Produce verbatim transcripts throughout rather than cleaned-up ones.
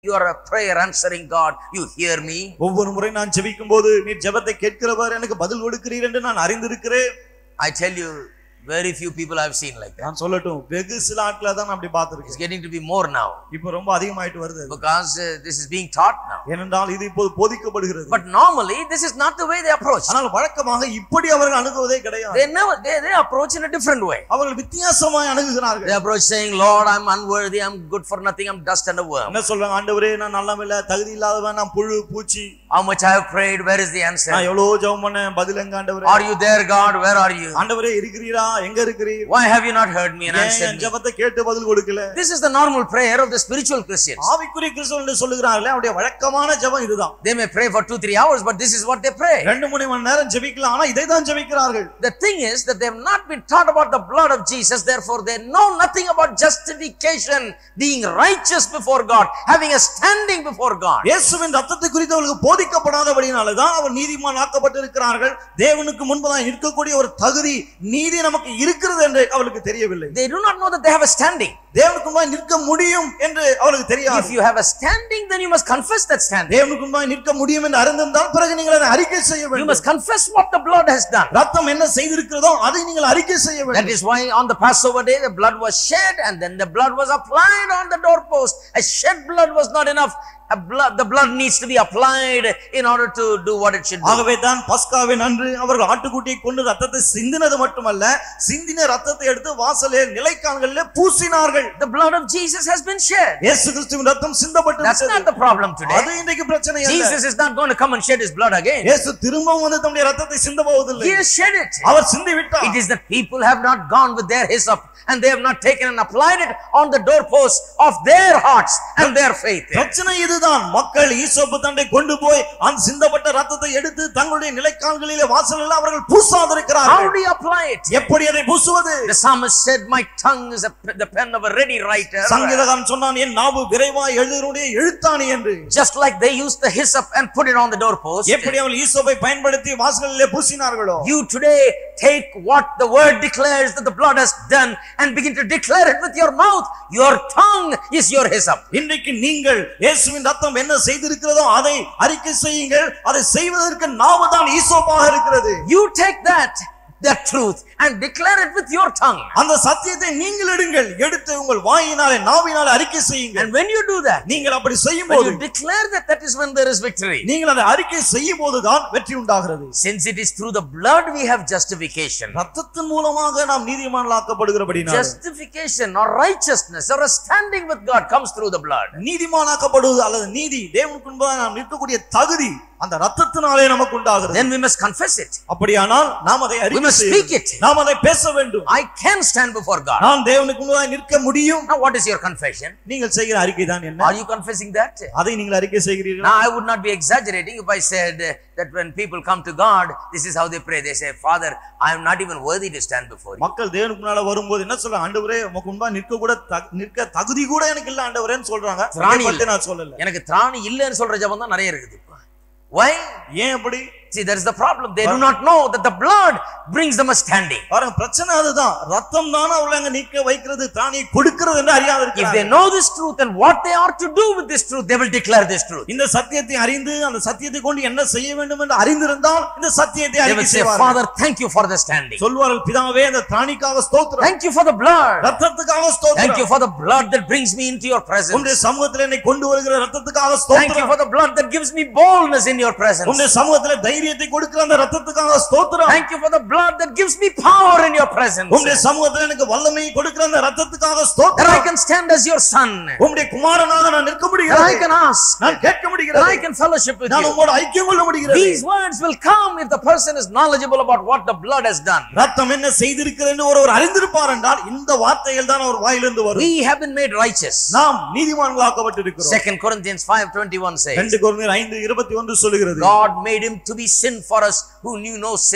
You are a prayer answering God. You hear me. ஒவ்வொரு முறை நான் ஜெபிக்கும்போது நீர் ஜெபத்தை கேட்கிறவர் எனக்கு பதில் கொடுக்கிறீர் என்று நான் அறிந்திருக்கிறேன். I tell you, very few people I have seen like that. நான் சொல்லட்டும், வெகு சில ஆட்களை தான் நான் அப்படி பார்த்திருக்கேன். It's getting to be more now. இப்போ ரொம்ப அதிகமாயிட்டு வருது. Because uh, this is being taught now. ஏனென்றால் இது இப்போது போதிக்கப்படுகிறது. But normally this is not the way they approach. ஆனால் வழக்கமாக இப்படி அவர்கள் அணுகுவதே கிடையாது. They never they, they approach in a different way. அவர்கள் வித்தியாசமாய் அணுகுகிறார்கள். They approach saying, Lord, I'm unworthy, I'm good for nothing, I'm dust and a worm. என்ன சொல்றாங்க? ஆண்டவரே நான் நல்லவன் இல்ல, தகுதி இல்லாதவன், நான் புழு பூச்சி. How much I have prayed, where is the answer? நான் எவ்வளவு ஜெபம் பண்ணேன், பதில் எங்க ஆண்டவரே? Are you there, God? Where are you? ஆண்டவரே இருக்கிறீரா? எங்க இருக்கிறீர்? Why have you not heard me and answered me? ஜெபத்தை கேட்டு பதில் கொடுக்கல. This is the normal prayer of the spiritual Christians. ஆவிக்குரிய கிறிஸ்தவர்கள் சொல்லுகிறார்களே, அவருடைய வழக்கமான ஜெபம் இதுதான். They may pray for two three hours, but this is what they pray. ரெண்டு மூணு மணி நேரம் ஜெபிக்கலாம், ஆனா இதை தான் ஜெபிக்கிறார்கள். The thing is that they have not been taught about the blood of Jesus, therefore they know nothing about justification, being righteous before God, having a standing before God. இயேசுவின் இரத்தத்தை குறித்து அவர்களுக்கு போதிக்கப்படாதபடியால் தான் அவர் நீதிமான் ஆக்கப்பட்டிருக்கிறார்கள். தேவனுக்கு முன்பாக நிற்கக்கூடிய ஒரு தகுதி, நீதி நமக்கு இருக்கிறது என்று அவர்களுக்கு தெரியவில்லை. They do not know that they have a standing. தேவனுக்கு முன்பாக நிற்க முடியும் என்று அவர்களுக்கு தெரியாது. If you have a standing, then you must confess that standing. தேவனுக்கு முன்பாக நிற்க முடியும் என்று அறிந்திருந்தால் பிறகு நீங்கள் அதை அறிக்கை செய்ய வேண்டும். You must confess what the blood has done. இரத்தம் என்ன செய்திருக்கிறதோ அதை நீங்கள் அறிக்கை செய்ய வேண்டும். That is why on the Passover day the blood was shed and then the blood was applied on the doorpost. A shed blood was not enough. A blood, the blood needs to be applied in order to do what it should do. ஆகவே தான் பஸ்காவின் அன்று அவர்கள் ஆட்டுக்குட்டியை கொண்டு இரத்தத்தை சிந்தினது மட்டுமல்ல, சிந்தின இரத்தத்தை எடுத்து வாசலே நிலைக்கால்களிலே பூசினார்கள். The blood of Jesus has been shed. இயேசு கிறிஸ்துவின் இரத்தம் சிந்தப்பட்டது. That's not the problem today. அது இன்றைக்கு பிரச்சனை அல்ல. Jesus is not going to come and shed his blood again. இயேசு திரும்பவும் வந்து தம்முடைய இரத்தத்தை சிந்த போவதில்லை. He has shed it. அவர் சிந்தி விட்டார். It is that people have not gone with their hyssop and they have not taken and applied it on the doorposts of their hearts and their faith. பிரச்சனை இதுதான். மக்கள் ஈசோப்பு தண்டை கொண்டு போய் அந்த சிந்தப்பட்ட இரத்தத்தை எடுத்து தங்களுடைய நிலைக்கால்களிலே வாசலில் அவர்கள் பூசாதிருக்கிறார்கள். How do you apply it? எப்படி அதை பூசுவது? The psalmist said, my tongue is a, the pen of a ready writer. சங்கீதகாரன் சொன்னான், என் நாவு விரைவாய் எழுதுவனுடைய எழுத்தாணி என்று. Just like they used the hyssop and put it on the doorpost. எப்படி அவர்கள் ஈசோப்பை பயன்படுத்தி வாசலிலே பூசினார்களோ, you today take what the word declares that the blood has done and begin to declare it with your mouth. Your tongue is your hyssop. இன்றைக்கு நீங்கள் இயேசுவின் இரத்தம் என்ன செய்திருக்கிறதோ அதை அறிக்கை செய்யுங்கள். அதை செய்வதற்கு நாவுதான் ஈசோப்பாக இருக்கிறது. You take that the truth and declare it with your tongue. அந்த சத்தியத்தை நீங்கள் எடுங்கள், எடுத்து உங்கள் வாயினாலே நாவினாலே அறிக்கை செய்யுங்கள். And when you do that, நீங்கள் அப்படி செய்யும்போது, when you declare that, that is when there is victory. நீங்கள் அதை அறிக்கை செய்யும்போதுதான் வெற்றி உண்டாகிறது. Since it is through the blood we have justification. இரத்தத்தின் மூலமாக நாம் நீதிமான்களாக்கப்படுகிறபடியால் Justification or righteousness or a standing with God comes through the blood. நீதிமானாக்கப்படுவது அல்லது நீதி தேவனுக்கு முன்பாக நாம் நிற்கக்கூடிய தகுதி அந்த இரத்தத்தினாலே நமக்கு உண்டாகிறது. Then we must confess it. அப்படியானால் நாம் அதை அறிக்கை செய்ய வேண்டும். நாம் அதை பேச வேண்டும். I can stand before God. நான் தேவனுக்கு முன்பாக நிற்க முடியும். Now what is your confession? நீங்கள் செய்கிற அறிக்கை தான் என்ன? Are you confessing that? அதை நீங்கள் அறிக்கை செய்கிறீர்களா? Now I would not be exaggerating if I said that when people come to God, this is how they pray. They say, Father, I am not even worthy to stand before you. மக்கள் தேவனுக்கு முன்னால வரும்போது என்ன சொல்றாங்க? ஆண்டவரே உமக்கு முன்பாக நிற்க கூட நிற்க தகுதி கூட எனக்கு இல்ல ஆண்டவரேன்னு சொல்றாங்க. அதை நான் சொல்லல. எனக்கு திராணி இல்லன்னு சொல்ற ஜெபம் தான் நிறைய இருக்குது. Why? ஏன் அப்படி? See, there is the problem. They do not know that the blood brings them a standing. பாருங்க, பிரச்சனை அதுதான். ரத்தம் தான் அவங்களை அங்க நிக்க வைக்கிறது, தானியை கொடுக்கிறது என்று அறியாத இருக்கிறாங்க. If they know this truth and what they are to do with this truth, they will declare this truth. இந்த சத்தியத்தை அறிந்து அந்த சத்தியத்தை கொண்டு என்ன செய்ய வேண்டும் என்று அறிந்திருந்தால் இந்த சத்தியத்தை அறிக்கை செய்வார்கள். Father, thank you for the standing. சொல்வார்கள், பிதாவே இந்த தானிக்காக ஸ்தோத்திரம். Thank you for the blood. ரத்தத்துக்காக ஸ்தோத்திரம். Thank you for the blood that brings me into your presence. உம்முடைய சமூகத்திலே என்னை கொண்டு வருகிற ரத்தத்துக்காக ஸ்தோத்திரம். Thank you for the blood that gives me boldness in your presence. உம்முடைய சமூகத்திலே தைரியத்தை கொடுக்கிற அந்த ரத்தத்துக்காக ஸ்தோத்திரம். Thank you for the blood that gives me power in your presence. உம்முடைய சமூகத்திலே எனக்கு வல்லமையை கொடுக்கிற அந்த ரத்தத்துக்காக ஸ்தோத்திரம். That I can stand as your son. உம்முடைய குமாரனாக நான் நிற்க முடிகிறது. That I can ask. நான் கேட்க முடிகிறது. That I can fellowship with you. நான் உம்மோடு ஐக்கியம் கொள்ள முடிகிறது. These words will come if the person is knowledgeable about what the blood has done. ரத்தம் என்ன செய்திருக்கிறது என்று ஒருவர் அறிந்திருப்பார் என்றால் இந்த வார்த்தைகள் தான் அவர் வாயிலிருந்து வரும். We have been made righteous. நாம் நீதிமான்களாக்கப்பட்டிருக்கிறோம். Second Corinthians five twenty-one says, இரண்டு கொரிந்தியர் ஐந்து இருபத்தி ஒன்று சொல்கிறது, God made him to be sin for us who knew no sin,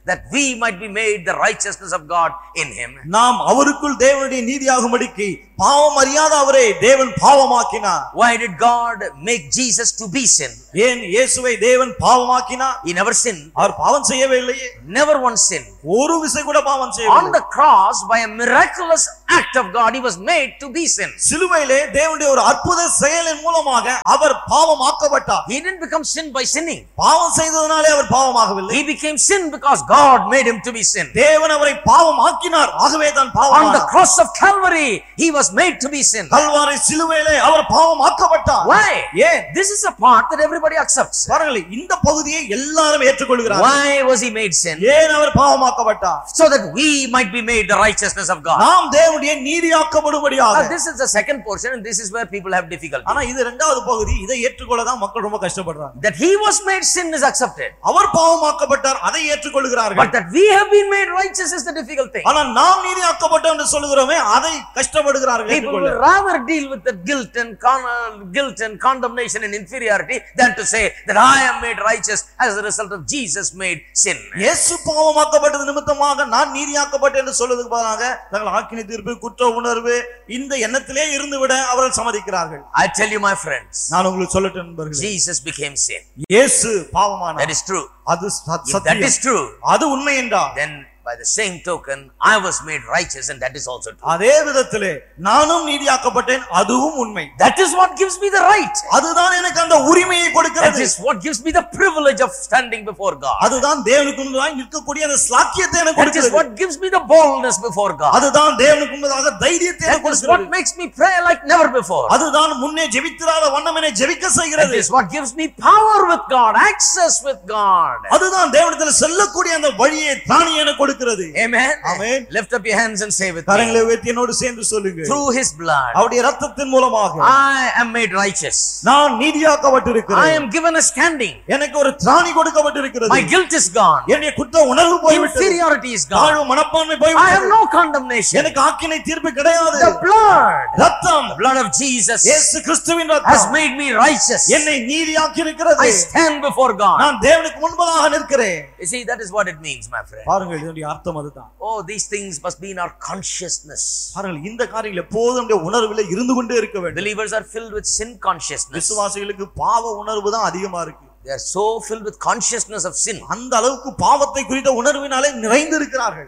that we might be made the righteousness of God in him. நாம் அவருக்குள் தேவனுடைய நீதியாகும்படிக்கு பாவம் அறியாத அவரை தேவன் பாவமாக்கினார். Why did God make Jesus to be sin? ஏன் இயேசுவை தேவன் பாவமாக்கினார்? He never sinned. அவர் பாவம் செய்யவே இல்லையே. Never once sinned. ஒரு விசை கூட பாவம் செய்யவில்லை. On the cross, by a miraculous act of God, he was made to be sin. சிலுவையிலே தேவனுடைய ஒரு அற்புத செயலின் மூலமாக அவர் பாவமாக்கப்பட்டார். He didn't become sin by sinning. பாவம் செய்ததனாலே அவர் பாவமாகவில்லை. He became sin because God made him to be sin. தேவன் அவரை பாவமாக்கினார். ஆகவே தான் பாவமானார். On the cross of Calvary, he was made to be sin. Kalvari சிலுவையிலே அவர் பாவமாக்கப்பட்டார். Why? ஏன்? This is a part that everybody accepts. பாருங்கள், இந்த பகுதியை எல்லாரும் ஏற்றுக்கொள்கிறார்கள். Why was he made sin? ஏன் அவர் பாவமாக்கப்பட்டார்? So that we might be made the righteousness of God. நாம் தேவனுடைய நீதியாக்கப்படும்படியாக. Now, this is the second portion, and this is where people have difficulty. ஆனா இது இரண்டாவது பகுதி. இதை ஏற்றுக்கொள்ள தான் மக்கள் ரொம்ப கஷ்டப்படுறாங்க. That he was made sin is accepted. அவர் பாவமாக்கப்பட்டார், அதை ஏற்றுக்கொள்கிறார்கள். But that we have been made righteous is the difficult thing. ஆனா நாம் நீதியாக்கப்பட்டோம் என்று சொல்லுகிறோமே, அதை கஷ்டப்படுகிறார்கள். People will rather deal with the guilt and con- guilt and condemnation and inferiority than to say that I am made righteous as a result of Jesus made sin. இயேசு பாவமாக்கப்பட்டது நிமித்தமாக நான் நீதியாக்கப்பட்டேன் என்று சொல்வதற்கு பதிலாக தங்கள் ஆக்கினை தீர்ப்பு, குற்ற உணர்வு இந்த எண்ணத்திலே இருந்துவிட அவர்கள் சம்மதிக்கிறார்கள். I tell you, my friends, நான் உங்களுக்கு சொல்லட்டும் நண்பர்களே, Jesus became sin. இயேசு பாவமானார். That is true. அது If that is சத்தியம். true, அது உண்மை என்றால் then by the same token, I was made righteous, and that is also true. அதே விதத்திலே நானும் நீதியாக்கப்பட்டேன், அதுவும் உண்மை. That is what gives me the right. அதுதான் எனக்கு அந்த உரிமையை That கொடுக்கிறது. is what gives me the privilege of standing before God. அதுதான் தேவனுக்கு முன்பாக நிற்கக்கூடிய அந்த ஸ்லாக்கியத்தை எனக்கு That is கொடுக்கிறது. what gives me the boldness before God. அதுதான் தேவனுக்கு முன்பாக தைரியத்தை எனக்கு That is what கொடுக்கிறது. makes me pray like never before. அதுதான் முன்னே ஜெபித்திராத வண்ணம் என்னை ஜெபிக்க That செய்கிறது. is what gives me power with God, access with God. அதுதான் தேவனிடத்தில் செல்லக்கூடிய அந்த வழியை தானே எனக்கு கொடுக்கிறது. Amen. Amen. Lift up your hands and say with கரங்களை me. உயர்த்தி என்னோடு சேர்ந்து சொல்லுங்க. Through his blood, அவருடைய இரத்தத்தின் மூலமாக I am made righteous. நான் I நீதியாக்கப்பட்டிருக்கிறேன். am given a standing. எனக்கு ஒரு திராணி கொடுக்கப்பட்டிருக்கிறது. My guilt is gone. என்னுடைய குற்ற உணர்வு போய்விட்டது. Inferiority is gone. தாழ்வு மனப்பான்மை I have போய்விட்டது. no condemnation. எனக்கு ஆக்கினை தீர்ப்பு கிடையாது. The blood, ரத்தம், the blood of Jesus இயேசு கிறிஸ்துவின் has ரத்தம் made me righteous. என்னை நீதியாக்கி இருக்கிறது. I stand before God. நான் தேவனுக்கு முன்பதாக நிற்கிறேன். You see, that is what it means, my friend. பாருங்கள், இதனுடைய அர்த்தம் அதுதான். Oh, these things must be in our consciousness. பாருங்கள், இந்த காரியங்கள் எப்போதும் நம்முடைய உணர்விலே இருந்து கொண்டே இருக்க வேண்டும். Believers are filled with sin consciousness. விசுவாசிகளுக்கு பாவ உணர்வு தான் அதிகமா இருக்கு. They are so filled with consciousness of sin. அந்த அளவுக்கு பாவத்தை குறித்த உணர்வினாலே நிறைந்து இருக்கிறார்கள்.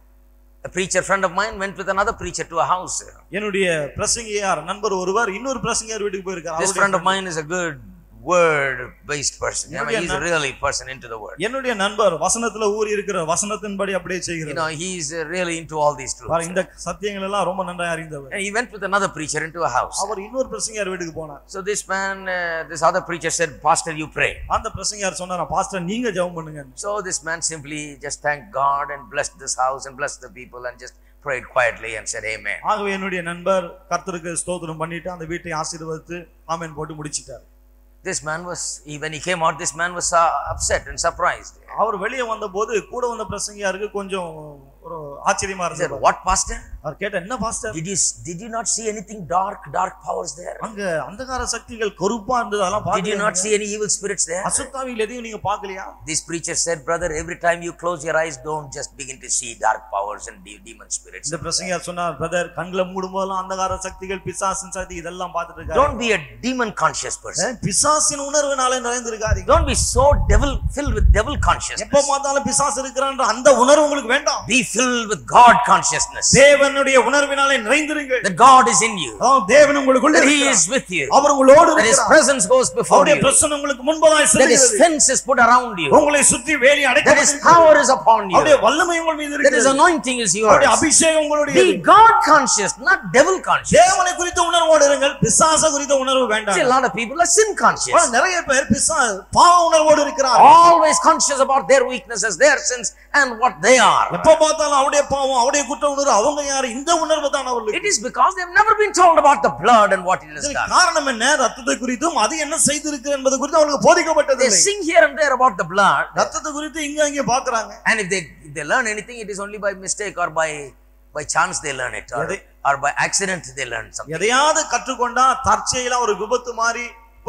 A preacher friend of mine went with another preacher to a house. என்னுடைய பிரசங்கியார் நண்பர் ஒருவர் இன்னொரு பிரசங்கியார் வீட்டுக்கு போயிருக்கார். This friend of mine is a good word based person. I mean, he's a really person into the word. என்னுடைய நண்பர் வசனத்துல ஊறி இருக்கிற வசனத்தின்படி அப்படியே You செய்கிறார். know, he's uh, really into all these truths. பாருங்க, இந்த சத்தியங்கள் எல்லாம் ரொம்ப நன்றாக அறிந்தவர். And he went with another preacher into a house. அவர் இன்னொரு பிரசங்கியார் வீட்டுக்கு போனார். So this man, uh, this other preacher said, Pastor, you pray. அந்த பிரசங்கியார் சொன்னார், பாஸ்டர் நீங்க ஜெபம் பண்ணுங்க. So this man simply just thanked God and blessed this house and blessed the people and just prayed quietly and said amen. ஆகவே என்னுடைய நண்பர் கர்த்தருக்கு ஸ்தோத்திரம் பண்ணிட்டு அந்த வீட்டை ஆசீர்வதித்து ஆமென் போட்டு முடிச்சிட்டார். This man was, he, when he came out, this man was uh, upset and surprised. அவர் வெளியே வந்தபோது கூட வந்த பிரசங்கியாருக்கு கொஞ்சம் ஒரு ஆச்சரியமா He said, இருந்தது. what, Pastor? அவர் கேட்ட, என்ன pastor? Did you, did you not see anything dark, dark powers there? அங்க அந்தகார சக்திகள் கருப்பா இருந்தது, அதெல்லாம் Did you not பாக்கலையா? see any evil spirits there? அசுத்தாவிகள் எதையும் நீங்க பாக்கலையா? This preacher said, brother, every time you close your eyes, don't just begin to see dark powers and de- demon spirits. இந்த பிரசங்கியார் சொன்னார், பிரதர் கண்களை மூடும் போதெல்லாம் அந்தகார சக்திகள், பிசாசின் சக்தி இதெல்லாம் பார்த்துட்டு இருக்காரு. Don't be a demon conscious person. பிசாசின் உணர்வுனாலே நிறைந்திருக்காதீங்க. Don't be so devil filled with devil consciousness. எப்ப பார்த்தாலும் பிசாசு இருக்கிறான்ற அந்த உணர்வு உங்களுக்கு வேண்டாம். Be filled with God consciousness. தேவனுடைய உணர்வினாலே நிறைந்திருங்கள். That God is in you. தேவன் உங்களுக்குள்ள That He இருக்கிறார். is with you. அவர் உங்களோடு That His இருக்கிறார். presence goes before அவருடைய you. பிரசன்னம் உங்களுக்கு முன்பதாய் That His செல்கிறது. fence is put around you. உங்களை சுற்றி வேலி That His அடைக்கப்பட்டிருக்கிறது. power is upon you. அவருடைய வல்லமை உங்கள் மீது That His இருக்கிறது. anointing is அவருடைய yours. அபிஷேகம் உங்களுடையது. Be God conscious, not devil conscious. தேவனை குறித்த உணர்வோடு இருங்கள், பிசாச குறித்த உணர்வு See, வேண்டாம். a lot of people are sin conscious. ஆனா நிறைய பேர் பிசா பாவ உணர்வோடு இருக்கிறார்கள். Always conscious about their weaknesses, their sins, and what they are. எப்ப பார்த்தாலும் அவருடைய பாவம், அவருடைய குற்ற உணர்வு, அவங்க யாரு, இந்த உணர்வு தான் It அவர்களுக்கு. is because they have never been told about the blood and what it has இதற்கு done. காரணம் என்ன? ரத்தத்தை குறித்தும் அது என்ன செய்திருக்கு என்பது குறித்து அவங்களுக்கு போதிக்கப்பட்டது They இல்லை. sing here and there about the blood, ரத்தத்தை குறித்து இங்க அங்கே பாக்குறாங்க. and if they if they learn anything, it is only by mistake or by by chance they learn it, or, or by accident they learn something. எதையாவது கற்றுக்கொண்டா தற்செயலா ஒரு விபத்து மாதிரி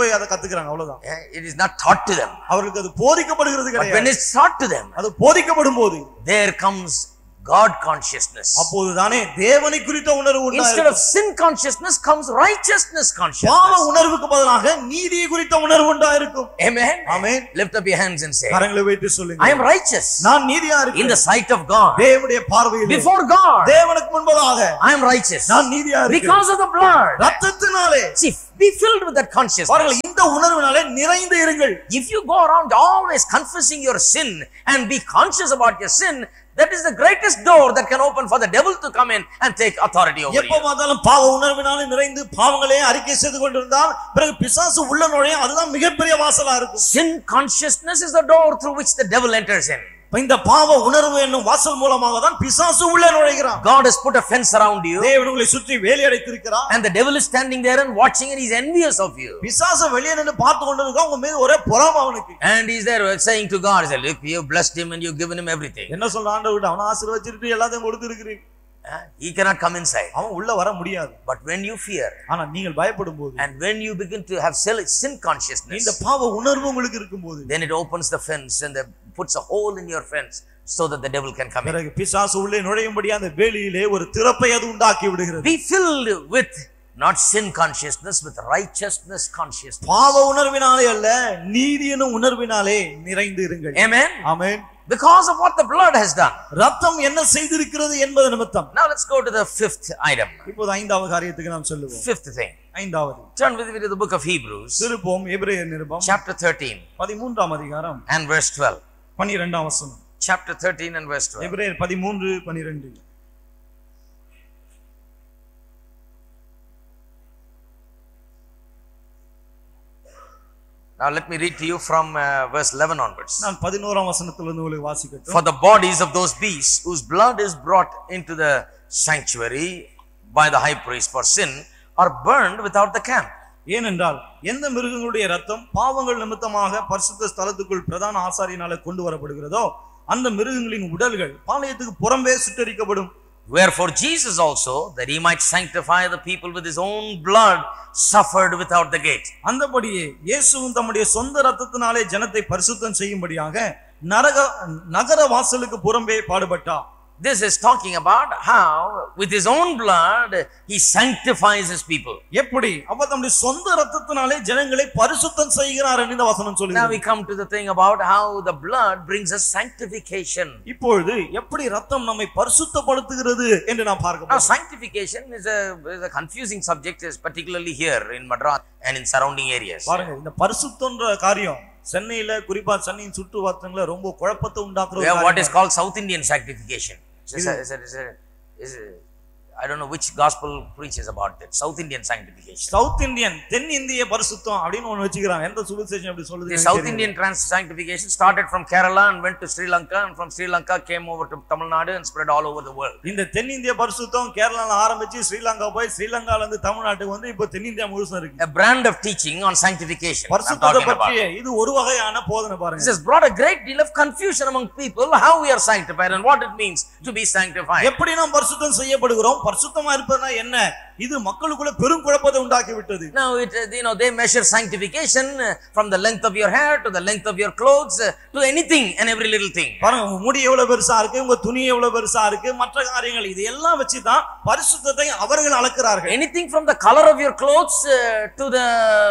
போய் அதை கத்துக்கிறாங்க அவ்வளவுதான். It is not taught to them. அவர்களுக்கு அது போதிக்கப்படுகிறது But கிடையாது. when it's taught to them, அது போதிக்கப்படும் போது there comes God consciousness. அப்போதுதானே தேவனை குறித்த உணர்வு உண்டாகும். Instead of sin consciousness comes righteousness பாவ consciousness. உணர்வுக்கு பதிலாக நீதியை குறித்த உணர்வு உண்டாயிருக்கும். Amen. Amen. Lift up your hands and say, கரங்களை வைத்து சொல்லுங்க. I am righteous நான் நீதியா in இருக்கிறேன் the sight of God. தேவனுடைய பார்வையில் Before God, தேவனுக்கு முன்பதாக I am righteous நான் நீதியா இருக்கிறேன் because of the blood. ரத்தத்தினாலே. See, be filled with that consciousness. பாருங்கள், இந்த உணர்வினாலே நிறைந்து இருங்கள். If you go around always confessing your sin and be conscious about your sin, that is the greatest door that can open for the devil to come in and take authority over எப்ப you. பார்த்தாலும் பாவ உணர்வினாலே நிறைந்து பாவங்களே அறிக்கை செய்து கொண்டிருந்தால் பிறகு பிசாசு உள்ள நுழைய அதுதான் மிகப்பெரிய வாசலா இருக்கும். Sin consciousness is the door through which the devil enters in. இந்த பாவ உணர்வு என்னும் வாசல் மூலமாக தான் பிசாசு உள்ள நுழைகிறான். God has put a fence around you, தேவன் உங்களை சுற்றி வேலி அடைத்திருக்கிறார். and the devil is standing there and watching, and he's envious of you. பிசாசு வெளியே நின்னு பார்த்து கொண்டிருக்கான், உங்க மீது ஒரே பொறாமை அவனுக்கு. And he's there saying to God, say, look, you blessed him and you've given him everything. என்ன சொல்ற ஆண்டவர்கிட்ட, அவனை ஆசீர்வதிச்சிட்டு எல்லாத்தையும் கொடுத்திருக்கிறீங்க. Uh, he cannot come inside. அவன் உள்ள வர முடியாது. But when you fear, ஆனா நீங்கள் பயப்படும்போது, and when you begin to have sin consciousness, இந்த பாவ உணர்வு உங்களுக்கு இருக்கும்போது, then it opens the fence and the, puts a hole in your fence so that the devil can come in. பிறகு பிசாசு உள்ளே நுழையும்படி அந்த வேலியிலே ஒரு திறப்பை அது உண்டாக்கி விடுகிறது. Be filled with not sin consciousness, with righteousness consciousness. பாவ உணர்வினாலே அல்ல, நீதி எனும் உணர்வினாலே நிறைந்து இருங்கள். Amen. Amen. Because of what the blood has done. ரத்தம் என்ன செய்திருக்கிறது என்பது நிமித்தம். Now let's go to the fifth item. இப்போது ஐந்தாவது காரியத்துக்கு நாம் செல்லுவோம். Fifth thing. ஐந்தாவது. Turn with me to the book of Hebrews. திருப்போம் எபிரேயர் நிருபம் Chapter thirteen. பதிமூன்றாம் அதிகாரம் and verse twelve. பன்னிரண்டாம் வசனம். Chapter thirteen and verse twelve. எபிரேயர் பதிமூன்று பன்னிரண்டு. Now let me read to you from uh, verse eleven onwards. நான் பதினோராம் வசனத்திலிருந்து உங்களுக்கு வாசிக்கட்டும். For the bodies of those beasts whose blood is brought into the sanctuary by the high priest for sin are burned without the camp. ஏனென்றால் எந்த மிருகங்களுடைய ரத்தம் பாவங்கள் நிமித்தமாக பரிசுத்த ஸ்தலத்துக்குள் பிரதான ஆசாரியனால கொண்டு வரப்படுகிறதோ அந்த மிருகங்களின் உடல்கள் பாளையத்துக்கு புறம்பே சுட்டெரிக்கப்படும். Wherefore Jesus also, that he might sanctify the people with his own blood, suffered without the gate. அந்தபடியே இயேசுவும் தம்முடைய சொந்த ரத்தத்தினாலே ஜனத்தை பரிசுத்தம் செய்யும்படியாக நரக நகர வாசலுக்கு புறம்பே பாடுபட்டார். This is talking about how with his own blood he sanctifies his people. எப்படி அவர் தம்முடைய சொந்த ரத்தத்தினாலே ஜனங்களை பரிசுத்தம் செய்கிறார் என்று இந்த வசனம் சொல்லுகிறது. Now we come to the thing about how the blood brings us sanctification. இப்பொழுது எப்படி ரத்தம் நம்மை பரிசுத்தப்படுத்துகிறது என்று நாம் பார்க்க Now போகிறோம். sanctification is a, is a confusing subject, is particularly here in Madras and in surrounding areas. பாருங்க, இந்த பரிசுத்தம்ன்ற காரியம் சென்னையில குறிப்பா சென்னையின் சுற்று வட்டாரங்கள ரொம்ப குழப்பத்தை உண்டாக்குற We have what is called South Indian sanctification. Is a, is a, is a, is a, I don't know which gospel preaches about that. South Indian sanctification. South Indian தென் இந்திய பரிசுத்தம் அப்படினு ஒன்னு வச்சிருக்காங்க. எந்த சுவிசேஷம் அப்படி சொல்லுது? The South Indian trans sanctification started from Kerala and went to Sri Lanka, and from Sri Lanka came over to Tamil Nadu and spread all over the world. இந்த தென் இந்திய பரிசுத்தம் கேரளால ஆரம்பிச்சு ஸ்ரீலங்கா போய் ஸ்ரீலங்கால இருந்து தமிழ்நாட்டுக்கு வந்து இப்போ தென் இந்தியா முழுசும் இருக்கு. A brand of teaching on sanctification. பரிசுத்தத்தை பற்றி இது ஒரு வகையான போதனை பாருங்க. This has brought a great deal of confusion among people how we are sanctified and what it means to be sanctified. எப்படி நாம் பரிசுத்தம் செய்யப்படுகிறோம், பரிசுத்தமா இருப்பதுனா என்ன, இது மக்களுக்குள்ள பெரும் குழப்பத்தை உண்டாக்கி விட்டது. Now it, you know, they measure sanctification from the length of your hair to the length of your clothes to anything and every little thing. பாருங்க, உங்க முடி எவ்வளவு பெருசா இருக்கு, உங்க துணி எவ்வளவு பெருசா இருக்கு, மற்ற காரியங்கள் இது எல்லாம் வச்சு தான் பரிசுத்தத்தை அவர்கள் அளக்கிறார்கள். Anything from the color of your clothes uh, to the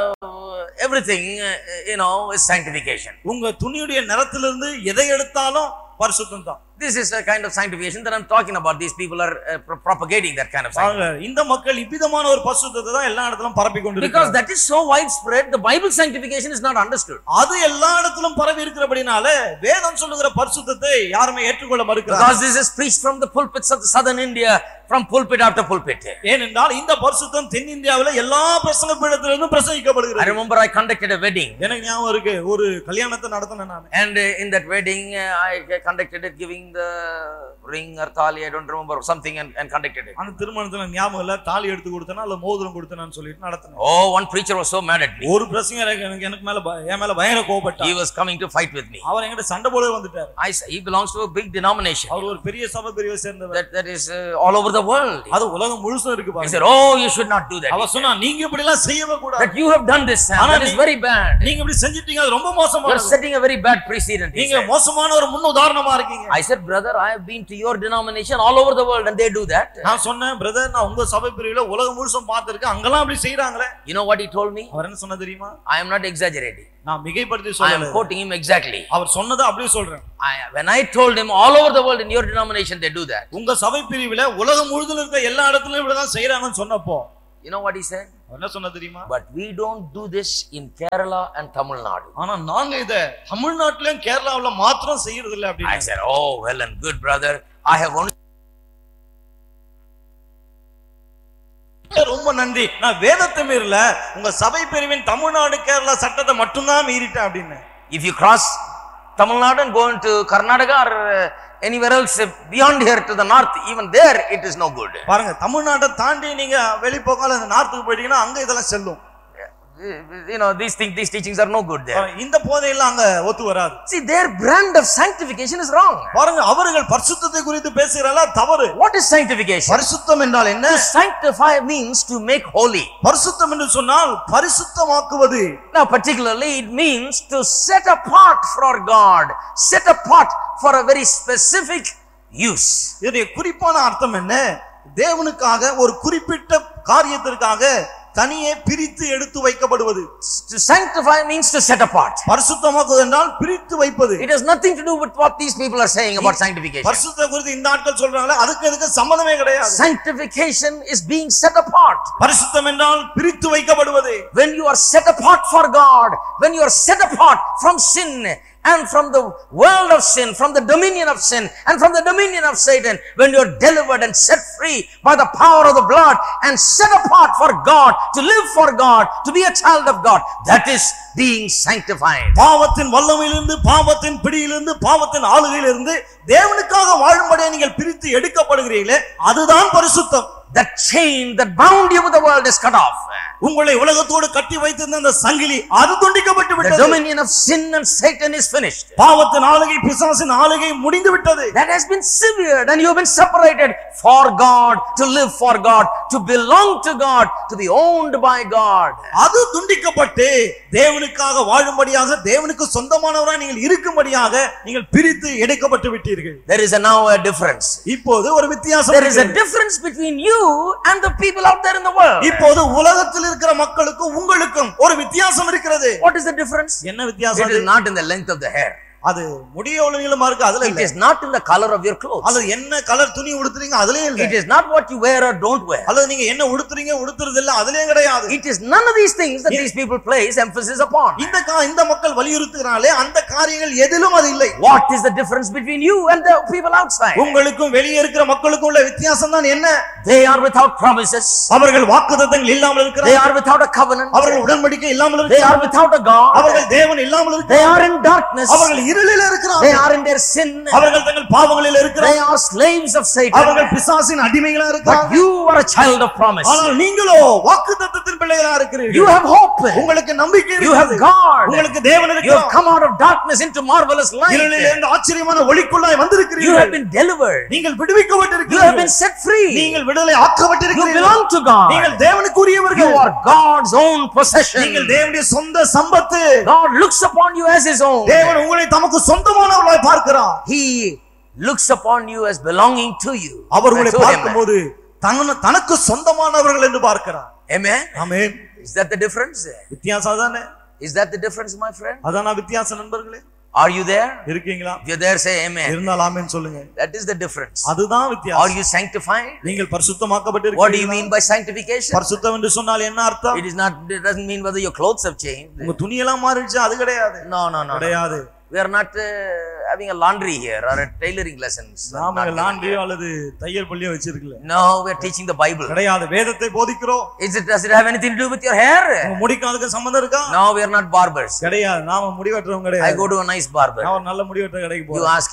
uh, everything, uh, you know, is sanctification. உங்க துணியுடைய நிறத்திலிருந்து எதை எடுத்தாலும் பரிசுத்தம் தான். This is a kind of sanctification that I'm talking about. These people are uh, pro propagating that kind of sanctification. இந்த மக்கள் இவ்விதமான ஒரு பரிசுத்தத்தை தான் எல்லா இடத்திலும் பரப்பி கொண்டிருக்கிறார்கள். Because that is so widespread, the Bible sanctification is not understood. அது எல்லா இடத்திலும் பரவி இருக்கிறபடினால வேதம் சொல்லுகிற பரிசுத்தத்தை யாருமே ஏற்றுக்கொள்ள மறுக்கிறார்கள். Because this is preached from the pulpits of the southern India, from pulpit after pulpit. ஏனென்றால் இந்த பரிசுத்தம் தென்னிந்தியாவில எல்லா பிரசங்க பீடத்திலிருந்தும் பிரசங்கிக்கப்படுகிறது. I remember I conducted a wedding. எனக்கு ஞாபகம் இருக்கு, ஒரு கல்யாணத்தை நடத்தினேன் நான். And uh, in that wedding uh, I conducted it, giving the ring or thali, I don't remember, something, and, and conducted it. அந்த திருமணத்துல ஞாபகம் இல்ல, தாலி எடுத்து கொடுத்தனா இல்ல மோதிரம் கொடுத்தனான்னு சொல்லிட்டு நடத்துனேன். Oh, one preacher was so mad at me. ஒரு பிரசங்கர் எனக்கு எனக்கு மேல என் மேல பயங்கர கோபப்பட்டார். He was coming to fight with me. அவர் என்கிட்ட சண்டை போட வந்துட்டார். I he belongs to a big denomination. அவர் ஒரு பெரிய சபை பிரிவை சேர்ந்தவர். That that is uh, all over the world. அது உலகம் முழுசும் இருக்கு பாருங்க. He said, "Oh, you should not do that." அவர் சொன்னா நீங்க இப்படி எல்லாம் செய்யவே கூடாது. That you have done this, Sam. That is very bad. நீங்க இப்படி செஞ்சிட்டீங்க, அது ரொம்ப மோசமானது. You are setting a very bad precedent. நீங்க மோசமான ஒரு முன் உதாரணமா இருக்கீங்க. I said, "Brother, I have been to your denomination all over the world and they do that." நான் சொன்னேன், பிரதர், நான் உங்க சபை பிரிவுல உலகம் முழுசும் பார்த்திருக்கேன், அங்கலாம் அப்படி செய்றாங்களே. You know what he told me? அவர் என்ன சொன்னா தெரியுமா? I am not exaggerating. நான் மிகைப்படுத்தி I சொல்லல. am quoting him exactly. அவர் சொன்னதை அப்படியே சொல்றேன். I when I told him all over the world in your denomination they do that. உங்க சபை பிரிவுல உலகம் முழுதுல இருக்க எல்லா இடத்துலயும் இப்படி தான் செய்றாங்கன்னு சொன்னப்போ, you know what he said? அவர் என்ன சொன்னா தெரியுமா? But we don't do this in Kerala and Tamil Nadu. ஆனா நாங்க இத தமிழ்நாட்டிலயும் கேரளாவுல மாத்திரம் செய்யறது இல்ல அப்படி. I said, "Oh, well and good, brother. I have only ரொம்ப நன்றி, நான் வேதத்தை மீறல, உங்க சபை பிரிவின் தமிழ்நாடு கேரளா சட்டத்தை மட்டும் தான் மீறிட்டேன் அப்படின்னு." If you cross Tamil Nadu and go into Karnataka or uh, anywhere else beyond here to the north, even there it is no good. பாருங்க, தமிழ்நாட்டை தாண்டி நீங்க வெளி போகால அந்த நார்த்துக்கு போயிட்டீங்கன்னா அங்க இதெல்லாம் செல்லும். You know, these things, these teachings are no good there. இந்த போதையெல்லாம் அங்க ஒத்து வராது. See, their brand of sanctification is wrong. பாருங்க, அவர்கள் பரிசுத்தத்தை குறித்து பேசுறாங்க, தவறு. What is sanctification? பரிசுத்தம் என்றால் என்ன? To sanctify means to make holy. பரிசுத்தம் என்று சொன்னால் பரிசுத்தமாக்குவது. Now, particularly it means to set apart for God, set apart for a very specific use. இதே குறிப்பான அர்த்தம் என்ன? தேவனுக்காக ஒரு குறிப்பிட்ட காரியத்திற்காக தனியே பிரித்து எடுத்து வைக்கப்படுவது. To sanctify means to set apart. பரிசுத்தமாக்குவது என்றால் பிரித்து வைப்பது. It has nothing to do with what these people are saying about sanctification. பரிசுத்த குறித்து இந்த ஆட்கள் சொல்றாங்களே, அதுக்கு அதுக்கு சம்பந்தமே கிடையாது. Sanctification is being set apart. பரிசுத்தம் என்றால் பிரித்து வைக்கப்படுவது. When you are set apart for God, when you are set apart from sin and from the world of sin, from the dominion of sin and from the dominion of Satan, when you are delivered and set free by the power of the blood and set apart for God, to live for God, to be a child of God, that is being sanctified. பாவத்தின் வல்லமையிலிருந்து, பாவத்தின் பிடியிலிருந்து, பாவத்தின் ஆளுகையிலிருந்து தேவனுக்காக வாழும்படியே நீங்கள் பிரித்து எடுக்கப்படுகிறீர்களே, அதுதான் பரிசுத்தம். That chain that bound you with the world is cut off. உங்களை உலகத்தோடு கட்டி வைத்திருந்த அந்த சங்கிலி அது துண்டிக்கப்பட்டு The விட்டது. dominion of sin and Satan is finished. பாவத்தின் ஆளுகை, பிசாசின் ஆளுகை முடிந்து விட்டது. That has been severed and you have been separated for God, to live for God, to belong to God, to be owned by God. அது துண்டிக்கப்பட்டு தேவனுக்காக வாழும்படியாக, தேவனுக்கு சொந்தமானவராய் நீங்கள் இருக்கும்படியாக நீங்கள் பிரித்து எடுக்கப்பட்டு விட்டீர்கள். There is a now a difference. இப்போது ஒரு வித்தியாசம் There is a இருக்கிறது. difference between you and the people out there in the world. இப்போது உலகத்தில் இருக்கிற மக்களுக்கும் உங்களுக்கும் ஒரு வித்தியாசம் இருக்கிறது. What is the difference? என்ன வித்தியாசம்? It is not in the length of the hair. அது முடிய எவ்வளவு நீளமா இருக்கு அதுல It இல்ல. is not in the color of your clothes. அது என்ன கலர் துணி உடுத்துறீங்க அதுலயே இல்ல. It is not what you wear or don't wear. அல்லது நீங்க என்ன உடுத்துறீங்க உடுத்துறது இல்ல அதுலயே கிடையாது. It is none of these things that these people place emphasis upon. இந்த இந்த மக்கள் வலியுறுத்துறாங்களே அந்த காரியங்கள் எதிலும் அது இல்லை. What is the difference between you and the people outside? உங்களுக்கும் வெளியே இருக்கிற மக்களுக்கும் உள்ள வித்தியாசம் தான் என்ன? They are without promises. அவர்கள் வாக்குத்தத்தங்கள் இல்லாமல் They இருக்கிறார்கள். are without a covenant. அவர்கள் உடன்படிக்கை இல்லாமல் They இருக்கிறார்கள். are without a God. அவர்கள் தேவன் இல்லாமல் They இருக்கிறார்கள். are in darkness. அவர்கள் இருளில் இருக்கிறார்கள். They are in their sin. அவர்கள் தங்கள் பாவங்களில் They இருக்கிறார்கள். are slaves of Satan. அவர்கள் பிசாசின் அடிமைகளா But இருக்கிறார்கள். you are a child of promise. ஆனால் நீங்களோ வாக்குத்தத்தத்தின் பிள்ளைகளா இருக்கிறீர்கள். You have hope. உங்களுக்கு நம்பிக்கை You have இருக்கிறது. God. உங்களுக்கு தேவன் You have இருக்கிறார். come out of darkness into marvelous light. இருளில் இருந்து ஆச்சரியமான ஒளிக்குள்ளாய் You have வந்திருக்கிறீர்கள். been delivered. நீங்கள் You have விடுவிக்கப்பட்டிருக்கிறீர்கள். been set free. நீங்கள் விடுதலை You ஆக்கப்பட்டிருக்கிறீர்கள். belong to God. நீங்கள் தேவனுக்குரியவர்கள். You are God's own possession. நீங்கள் தேவனுடைய சொந்த சம்பத்து. God looks upon you as his own. தேவன் உங்களை தமக்கு சொந்தமானவர்களாய் பார்க்கிறார். He looks upon you as belonging to you. அவர் உங்களை To him. பார்க்கும்போது தன- தனக்கு சொந்தமானவர்கள் என்று பார்க்கிறார். Amen. Amen. Is that the difference? வித்தியாசம் தானே? Is that the difference, my friend? அதான வித்தியாசம் நண்பர்களே? Are you there? இருக்கீங்களா? If you're there, say amen. இருந்தால் ஆமென் சொல்லுங்க. That is the difference. அதுதான் Are வித்தியாசம். you sanctified? நீங்கள் What do you பரிசுத்தமாக்கப்பட்டிருக்கிறீர்களா? mean by sanctification? பரிசுத்தம் என்று சொன்னால் என்ன அர்த்தம்? It is not, it doesn't mean whether your clothes have changed. உங்க துணியெல்லாம் மாறிடுச்சு அது கிடையாது. No, no, no. no. கிடையாது. We are not uh, having a laundry here or a tailoring lessons. நாம Not லாண்ட்ரியோ here. அல்லது தையல் பள்ளியோ வச்சிருக்கல. No, we are teaching the Bible. கிடையாது. வேதத்தை போதிக்கிறோம். Is it, does it have anything to do with your hair? உங்க முடிக்கு அதுக்கு சம்பந்தம் இருக்கா? No, we are not barbers. கிடையாது. நாம முடி வெட்டுறவங்க I கிடையாது. go to a nice barber. நான் ஒரு நல்ல முடி வெட்டுற கடைக்கு You போறேன். ask him,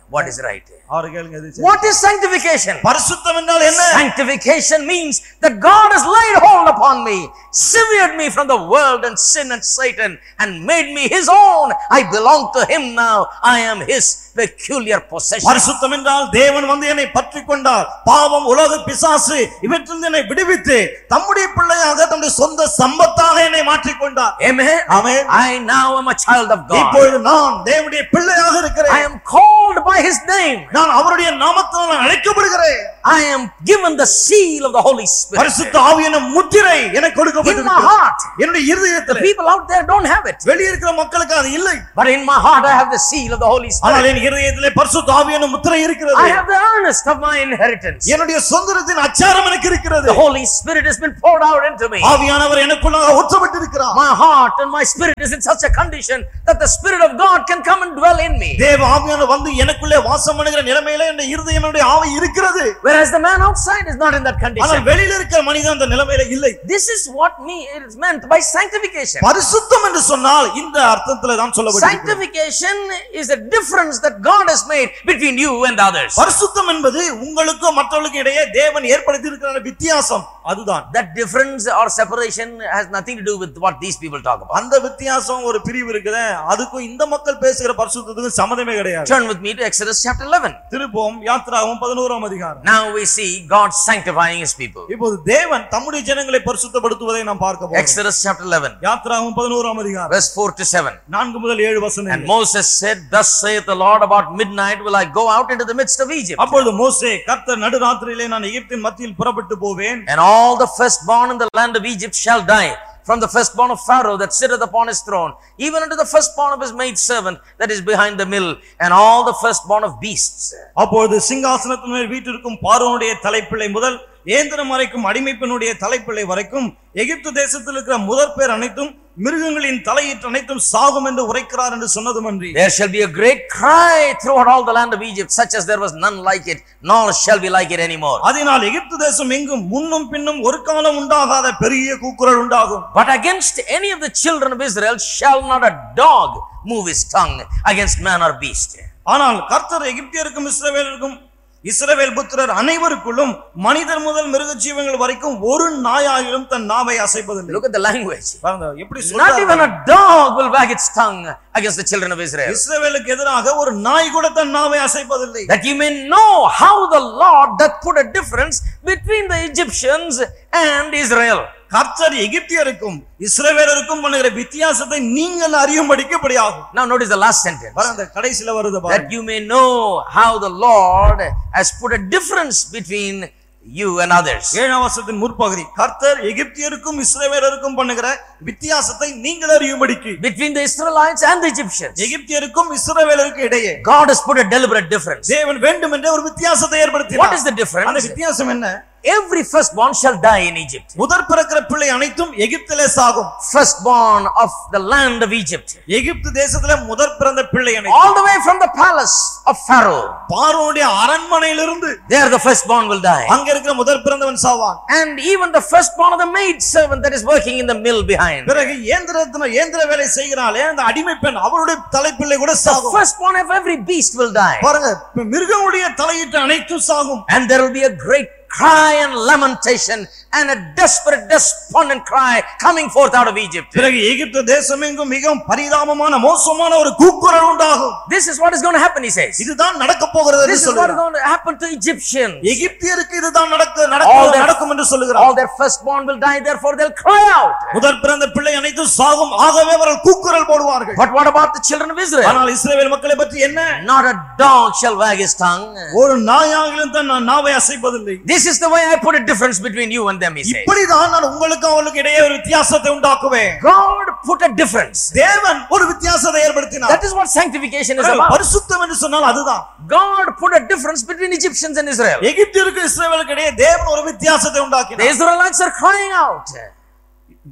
what is right. அவரை கேளுங்க எது சரி. What is sanctification? பரிசுத்தம் என்றால் என்ன? Sanctification means that God has laid hold upon me, severed me from the world and sin and Satan, and made me his own. I belong to him now. I am his peculiar possession. பரிசுத்தம் என்றால் தேவன் வந்து என்னை பற்றிக் கொண்டார். பாவம், உலக, பிசாசு இவற்றிலிருந்து என்னை விடுவித்து தம்முடைய பிள்ளையாக தம்முடைய சொந்த சம்பத்தாக என்னை மாற்றிக் கொண்டார். Amen. Amen. I now am a child of God. இப்பொழுது நான் தேவனுடைய பிள்ளையாக இருக்கிறேன். I am called by his name. நான் அவருடைய நாமத்தினால் அழைக்கப்படுகிறேன். I am given the seal of the Holy Spirit. பரிசுத்த ஆவியின் முத்திரை எனக்கு கொடுக்கப்பட்டிருக்கிறது. In my heart. என்னுடைய இருதயத்திலே. The people out there don't have it. வெளிய இருக்கிற மக்களுக்கு அது இல்லை. But in my heart I have the seal of the Holy Spirit. ஆனால் என் இருதயத்திலே பரிசுத்த ஆவியின் முத்திரை இருக்கிறது. I have the earnest of my inheritance. என்னுடைய சொந்தத்தின் அச்சாரம் எனக்கு இருக்கிறது. The Holy Spirit has been poured out into me. ஆவியானவர் எனக்குள்ளாக ஊற்றப்பட்டிருக்கிறார். My heart and my spirit is in such a condition that the Spirit of God can come and dwell in me. தேவ ஆவியானவர் வந்து எனக்குள்ளே வாசம் பண்ணுகிற நிலைமையிலே என் இருதயம் என்னுடைய ஆவி இருக்கிறது. Whereas the man outside is not in that condition. ஆனால் வெளியில இருக்கிற மனிதன் அந்த நிலைமையில இல்லை. This is what me it is meant by sanctification. பரிசுத்தம் என்று சொன்னால் இந்த அர்த்தத்திலே தான் சொல்லப்பட்டிருக்கிறது. Sanctification is a difference that God has made between you and others. பரிசுத்தம் என்பது உங்களுக்கும் மற்றவர்களுக்கும் இடையே தேவன் ஏற்படுத்தி இருக்கிற வித்தியாசம் அதுதான். That difference or separation has nothing to do with what these people talk about. அந்த வித்தியாசம் ஒரு பிரிவு இருக்குதே அதுக்கும் இந்த மக்கள் பேசுகிற பரிசுத்தத்துக்கும் சம்பந்தமே கிடையாது. Turn with me to Exodus chapter eleven. திருப்போம் யாத்ராகமம் பதினோராம் அதிகாரம். Now we see God sanctifying his people. இப்போது தேவன் தம்முடைய ஜனங்களை பரிசுத்தப்படுத்துவதை நாம் பார்க்க போகிறோம். Exodus chapter eleven. யாத்ராகமம் பதினோராம் அதிகாரம். Verse four to seven. நான்கு முதல் ஏழு வசனங்கள். And Moses said, Thus saith the Lord, about midnight will I go out into the midst of Egypt. அப்பொழுது மோசே கர்த்தர் நடுராத்திரியிலே நான் எகிப்தின் மத்தியில் புறப்பட்டு போவேன். And all the firstborn in the land of Egypt shall die, from the firstborn of Pharaoh that sitteth upon his throne, even unto the firstborn of his maidservant that is behind the mill, and all the firstborn of beasts. அப்பொழுது சிங்காசனத்தின் மேல் வீற்றிருக்கும் பார்வோனுடைய தலைப்பிள்ளை முதல் ஏந்திரம் வரைக்கும் அடிமைப்பெண்ணுடைய தலைப்பிள்ளை வரைக்கும் எகிப்து தேசத்தில் இருக்கிற முதற்பேர் அனைத்தும் மிருகங்களின் தலையீற்று அனைத்தும் சாகும் என்று உரைக்கிறார் என்று சொன்னதுமன்றி. There shall be a great cry throughout all the land of Egypt, such as there was none like it, nor shall be like it anymore. அதனால் எகிப்து தேசம் எங்கும் முன்னும் பின்னும் ஒரு காலம் உண்டாகாத பெரிய கூக்குரல் உண்டாகும். But against any of the children of Israel shall not a dog move his tongue against man or beast. ஆனால் கர்த்தர் எகிப்தியருக்கும் இஸ்ரவேலருக்கும் இஸ்ரவேல் புத்திரர் அனைவருக்குள்ளும் மனிதர் முதல் மிருக ஜீவங்கள் வரைக்கும் ஒரு நாயாயிலும் தன் நாவை அசைப்பதில்லை. Look at the language. பாருங்க எப்படி Not சொல்றாரு. even a dog will wag its tongue against the children of Israel. இஸ்ரவேலுக்கு எதிராக ஒரு நாய் கூட தன் நாவை அசைப்பதில்லை. That you may know how the Lord doth put a difference between the Egyptians and Israel. கர்த்தர் எகிப்தியருக்கும் இஸ்ரவேலருக்கும் பண்ணுகிற வித்தியாசத்தை நீங்கள் அறியும்படிக்கும்படியாகும். Now notice the last sentence. பாருங்க கடைசில வருது பாருங்க. That you may know how the Lord has put a difference between you and others. ஏழாம் வசனத்தின் முற்பகுதி கர்த்தர் எகிப்தியருக்கும் இஸ்ரவேலருக்கும் பண்ணுகிற வித்தியாசத்தை நீங்கள் அறியும்படிக்கு. Between the Israelites and the Egyptians. எகிப்தியருக்கும் இஸ்ரவேலருக்கும் இடையே God has put a deliberate difference. தேவன் வேண்டுமென்றே ஒரு வித்தியாசத்தை ஏற்படுத்தினார். What is the difference? அந்த வித்தியாசம் என்ன? Every firstborn shall die in Egypt. முதற் பிறக்கிற பிள்ளை அனைத்தும் எகிப்திலே சாகும். Firstborn of the land of Egypt. எகிப்து தேசத்திலே முதற் பிறந்த பிள்ளை அனைத்தும் All the way from the palace of Pharaoh. பார்வோனுடைய அரண்மனையிலிருந்து There the firstborn will die. அங்க இருக்கிற முதற் பிறந்தவன் சாவான். And even the firstborn of the maid servant that is working in the mill behind. பிறகு இயந்திரத்தின இயந்திர வேலை செய்கிறாளே அந்த அடிமை பெண் அவளுடைய தலைப்பிள்ளை கூட The சாகும். firstborn of every beast will die. பாருங்க மிருகங்களுடைய தலையிட்டு அனைத்தும் சாகும். And there will be a great cry and lamentation and a desperate despondent cry coming forth out of Egypt. பிறகு எகிப்து தேசமெங்கும் மிகவும் பரிதாபமான மோசமான ஒரு கூக்குரல் உண்டாகும். This is what is going to happen, he says. இதுதான் நடக்க போகிறது என்று This is what is சொல்கிறார். going to happen to Egyptians. எகிப்தியருக்கு இதுதான் நடக்க All நடக்க their- நடக்கும் என்று சொல்கிறார். All their firstborn will die, therefore they'll cry out. முதற் பிறந்த பிள்ளை அனைத்தும் சாகும் ஆகவே அவர்கள் கூக்குரல் போடுவார்கள். But what about the children of Israel? ஆனால் இஸ்ரவேல் மக்களை பற்றி என்ன? Not a dog shall wag his tongue. ஒரு நாயாகிலும் தன் நாவை அசைப்பதில்லை. This is the way I put a difference between you and them, he says. இப்படிதான் நான் உங்களுக்கு அவளுக்கு இடையே ஒரு வித்தியாசத்தை உண்டாக்குவேன். God put a difference. தேவன் ஒரு வித்தியாசத்தை ஏற்படுத்தினார். That is what sanctification is about. பரிசுத்தம் என்று சொன்னால் அதுதான். God put a difference between Egyptians and Israel. எகிப்தியருக்கு இஸ்ரவேலுக்கு இடையே தேவன் ஒரு வித்தியாசத்தை The உண்டாக்கினார். Israelites are crying out.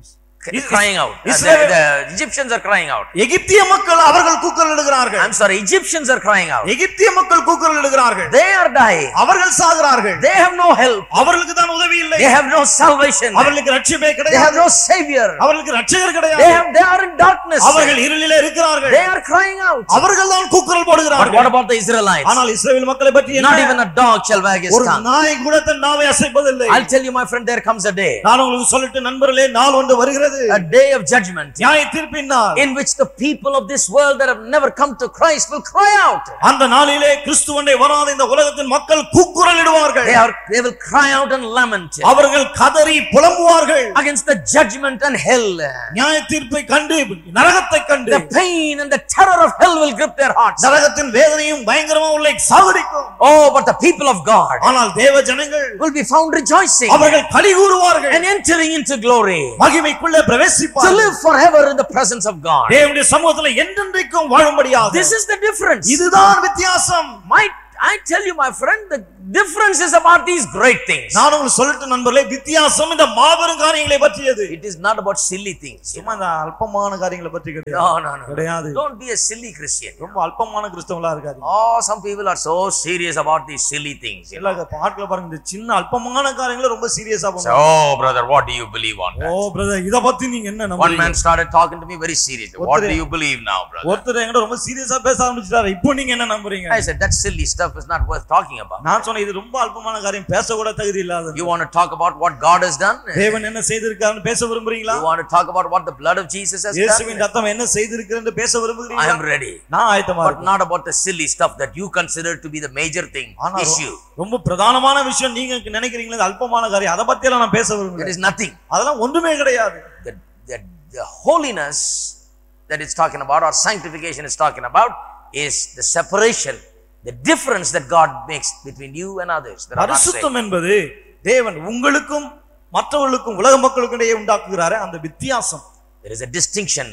crying out. Uh, the, the Egyptians are crying out. எகிப்திய மக்கள் அவர்கள் கூக்குரலிடுகிறார்கள். I'm sorry, Egyptians are crying out. எகிப்திய மக்கள் கூக்குரலிடுகிறார்கள். They are dying. அவர்கள் சாகிறார்கள். They have no help. அவர்களுக்கு தான் உதவி இல்லை. They have no salvation. அவர்களுக்கு ரட்சிப்பே They கிடையாது. have no savior. அவர்களுக்கு ரட்சகர் கிடையாது. They have they are in darkness. அவர்கள் இருளிலே இருக்கிறார்கள். They are crying out. அவர்கள் தான் கூக்குரல் But போடுகிறார்கள். what about the Israelites? ஆனால் இஸ்ரவேல் மக்களை பற்றி என்ன? Not even a dog shall wag his ஒரு tongue. நாய் கூட தன் நாவை அசைப்பதில்லை. I'll tell you, my friend, there comes a day. நான் உங்களுக்கு சொல்லட்டு நண்பர்களே, நாள் ஒன்று வருகிறது. A day of judgment. நியாய தீர்ப்பின் நாள். In which the people of this world that have never come to Christ will cry out. அந்த நாளிலே கிறிஸ்துவண்டை வராத இந்த உலகத்தின் மக்கள் கூக்குரலிடுவார்கள். They are they will cry out and lament. அவர்கள் கதறி புலம்புவார்கள். Against the judgment and hell. நியாய தீர்ப்பை கண்டு, நரகத்தை கண்டு. The pain and the terror of hell will grip their hearts. நரகத்தின் வேதனையும் பயங்கரமா உள்ளே சாவடிக்கும். Oh, but the people of God ஆனால் தேவ ஜனங்கள் will be found rejoicing. அவர்கள் களி கூறுவார்கள். And entering into glory. மகிமைக்குள்ளே To பிரவேசிப்பார்கள். live forever in the presence of God. தேவனுடைய சமூகத்தில் என்றென்றைக்கும் வாழும்படியாக. This is the difference. இதுதான் வித்தியாசம். My I tell you, my friend, the difference is about these great things. நான் உங்களுக்கு சொல்லட்டு நண்பர்களே, வித்தியாசம் இந்த மாபெரும் காரியங்களை பற்றியது. It is not about silly things. சும்மா இந்த அல்பமான காரியங்களை பற்றி கிடையாது. No, no, no. கிடையாது. Don't be a silly Christian. ரொம்ப அல்பமான கிறிஸ்தவங்களா இருக்காது. Oh, some people are so serious about these silly things. எல்லா பாட்ல பாருங்க, இந்த சின்ன அல்பமான காரியங்களை ரொம்ப சீரியஸா So, பண்ணுவாங்க. oh, brother, what do you believe on that? O brother, இத பத்தி நீங்க என்ன One நம்புறீங்க? man started talking to me very seriously. What do you believe now, brother? ஒருத்தர் என்கிட்ட ரொம்ப சீரியஸா பேச ஆரம்பிச்சிட்டாரு. இப்போ நீங்க என்ன நம்புறீங்க? I said, that silly stuff is not worth talking about. நான் சொன்னேன், இது ரொம்ப அல்பமான காரியம், பேச கூட தகுதி இல்லாதது. You want to talk about what God has done? தேவன் என்ன செய்திருக்காருன்னு பேச விரும்புறீங்களா? You want to talk about what the blood of Jesus has இயேசுவின் done? ரத்தம் என்ன செய்திருக்குன்னு பேச I விரும்புறீங்களா? am ready. நான் ஆயத்தமா But இருக்கேன். not about the silly stuff that you consider to be the major thing, ஆனா issue. ரொம்ப பிரதானமான விஷயம் நீங்க நினைக்கிறீங்களா, அது அல்பமான காரியம், அத பத்தி எல்லாம் நான் பேச It விரும்புறேன். is nothing. அதெல்லாம் ஒண்ணுமே கிடையாது. The, the, the holiness that it's talking about, or sanctification is talking about, is the separation, the difference that God makes between you and others. That are not saved. பரிசுத்தம் என்பது தேவன் உங்களுக்கும் மற்றவர்களுக்கும் உலக மக்களுக்கும் இடையே உண்டாக்குகிறாரே அந்த வித்தியாசம். There is a distinction.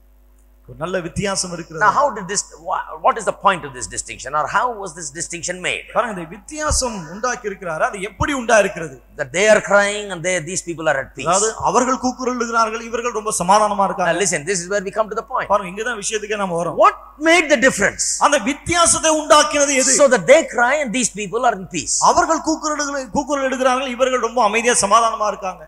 ஒரு நல்ல வித்தியாசம் இருக்கிறது. Now, how did this? What is the point of this distinction, or how was this distinction made? பாருங்க, இந்த வித்தியாசம் உண்டாக்கி இருக்கிறாரு, அது எப்படி உண்டா இருக்கிறது? That they are crying and they these people are at peace. அதாவது அவர்கள் கூக்குரலிடுகிறார்கள், இவர்கள் ரொம்ப சமாதானமா Now இருக்காங்க. listen, this is where we come to the point. பாருங்க, இங்க தான் விஷயத்துக்கே நாம வரோம். What made the difference? அந்த வித்தியாசத்தை உண்டாக்கினது எது? So that they cry and these people are in peace. அவர்கள் கூக்குரலிடுகிறார்கள், கூக்குரலிடுகிறார்கள், இவர்கள் ரொம்ப அமைதியா சமாதானமா இருக்காங்க.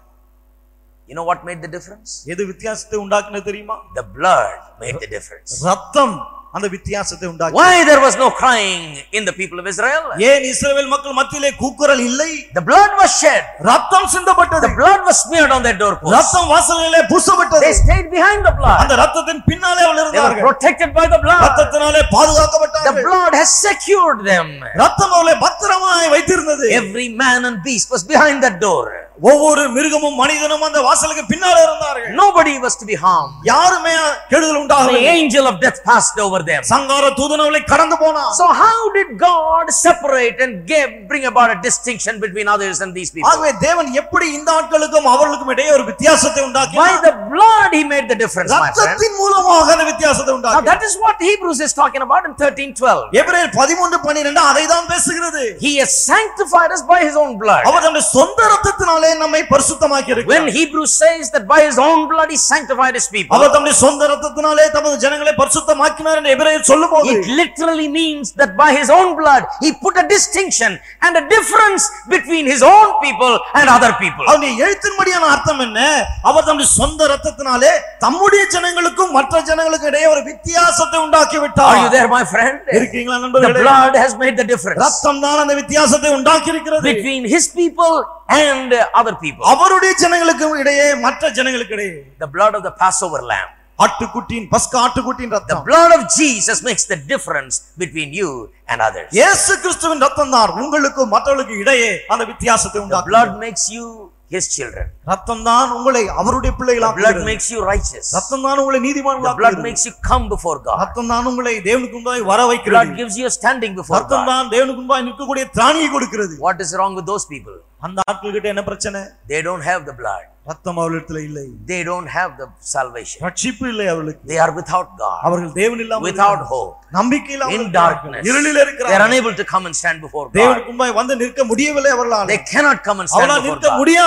You know what made the difference? எது வித்தியாசத்தை உண்டாக்கினது தெரியுமா? The blood made the difference. ரத்தம் அந்த வித்தியாசத்தை உண்டாக்கி. Why there was no crying in the people of Israel? ஏன் இஸ்ரவேல் மக்கள் மத்தியிலே கூக்குரல் இல்லை? The blood was shed. ரத்தம் சிந்தப்பட்டது. The blood was smeared on their doorposts. ரத்தம் வாசலிலே பூசப்பட்டது. They stayed behind the blood. அந்த ரத்தத்தின் பின்னாலே அவர்கள் They were இருந்தார்கள். protected by the blood. ரத்தத்தினாலே பாதுகாக்கப்பட்டார்கள். The blood has secured them. ரத்தம் அவர்களை பத்திரமாய் வைத்திருந்தது. Every man and beast was behind that door. ஒவ்வொரு மிருகமும் மனிதனும் அந்த வாசலுக்கு பின்னாலே இருந்தார்கள். Nobody was to be harmed. யாருமே கெடுதல் The உண்டாகவில்லை. angel of death passed over them. சங்கார தூதன் அவர்களை கடந்து போனான். So how did God separate and give, bring about a distinction between others and these people? ஆகவே தேவன் எப்படி இந்த ஆட்களுக்கும் அவர்களுக்கும் இடையே ஒரு வித்தியாசத்தை By உண்டாக்கினார்? the blood he made the difference, my friend. ரத்தத்தின் மூலமாக அந்த வித்தியாசத்தை Now உண்டாக்கினார். that is what Hebrews is talking about in thirteen twelve. எபிரேயர் பதிமூன்று பன்னிரண்டு அதை தான் பேசுகிறது. He has sanctified us by his own blood. அவர் தம்முடைய சொந்த ரத்தத்தினாலே நம்மை பரிசுத்தமாக்கி When இருக்கிறார். Hebrews says that by his own blood he sanctified his people, அவர் தம்முடைய சொந்த ரத்தத்தினாலே தமது ஜனங்களை பரிசுத்தமாக்கினார் என்று எபிரேயர் சொல்லும்போது it literally means that by his own blood he put a distinction and a difference between his own people and other people. அவருடைய எழுத்தின்படியான அர்த்தம் என்ன? அவர் தம்முடைய சொந்த ரத்தத்தினாலே தம்முடைய ஜனங்களுக்கும் மற்ற ஜனங்களுக்கும் இடையே ஒரு வித்தியாசத்தை உண்டாக்கி விட்டார். Are you there, my friend? இருக்கீங்களா The நண்பர்களே? blood has made the difference ரத்தம் தான் அந்த வித்தியாசத்தை உண்டாக்கி இருக்கிறது. between his people and other people. அவருடைய ஜனங்களுக்கும் இடையே மற்ற ஜனங்களுக்கு இடையே. The blood of the Passover lamb, ஆட்டுக்குட்டியின் பஸ்கா ஆட்டுக்குட்டியின் the ரத்தம். blood of Jesus makes the difference between you and others. இயேசு கிறிஸ்துவின் ரத்தம் தான் உங்களுக்கும் மற்றவர்களுக்கும் இடையே அந்த வித்தியாசத்தை The உண்டாக்குகிறது. blood makes you his children. ரத்தம் தான் உங்களை அவருடைய The பிள்ளைகளாக blood makes you righteous. ரத்தம் தான் உங்களை The blood நீதிமான்களாக்குகிறது. makes you come before God. ரத்தம் தான் உங்களை தேவனுக்கு முன்பாய் வர The blood வைக்கிறது. gives you a standing before ரத்தம் God. தான் தேவனுக்கு முன்பாய் நிற்கக்கூடிய திராணியை கொடுக்கிறது. What is wrong with those people? அந்த ஆட்கள் கிட்ட என்ன பிரச்சனை? They don't have the blood. ரத்தம் அவர்களிடத்துல இல்லை. They don't have the salvation. ரட்சிப்பு இல்லை அவர்களுக்கு. They are without God, அவர்கள் தேவன் இல்லாமல் without hope, நம்பிக்கை இல்லாமல் in இருக்கிறார்கள். darkness. இருளில் They are இருக்கிறார்கள். unable to come and stand before God. தேவனுக்கு முன்பாய் வந்து நிற்க முடியவில்லை அவர்களால். They cannot come and stand அவர்களால் before நிற்க God. முடியாது.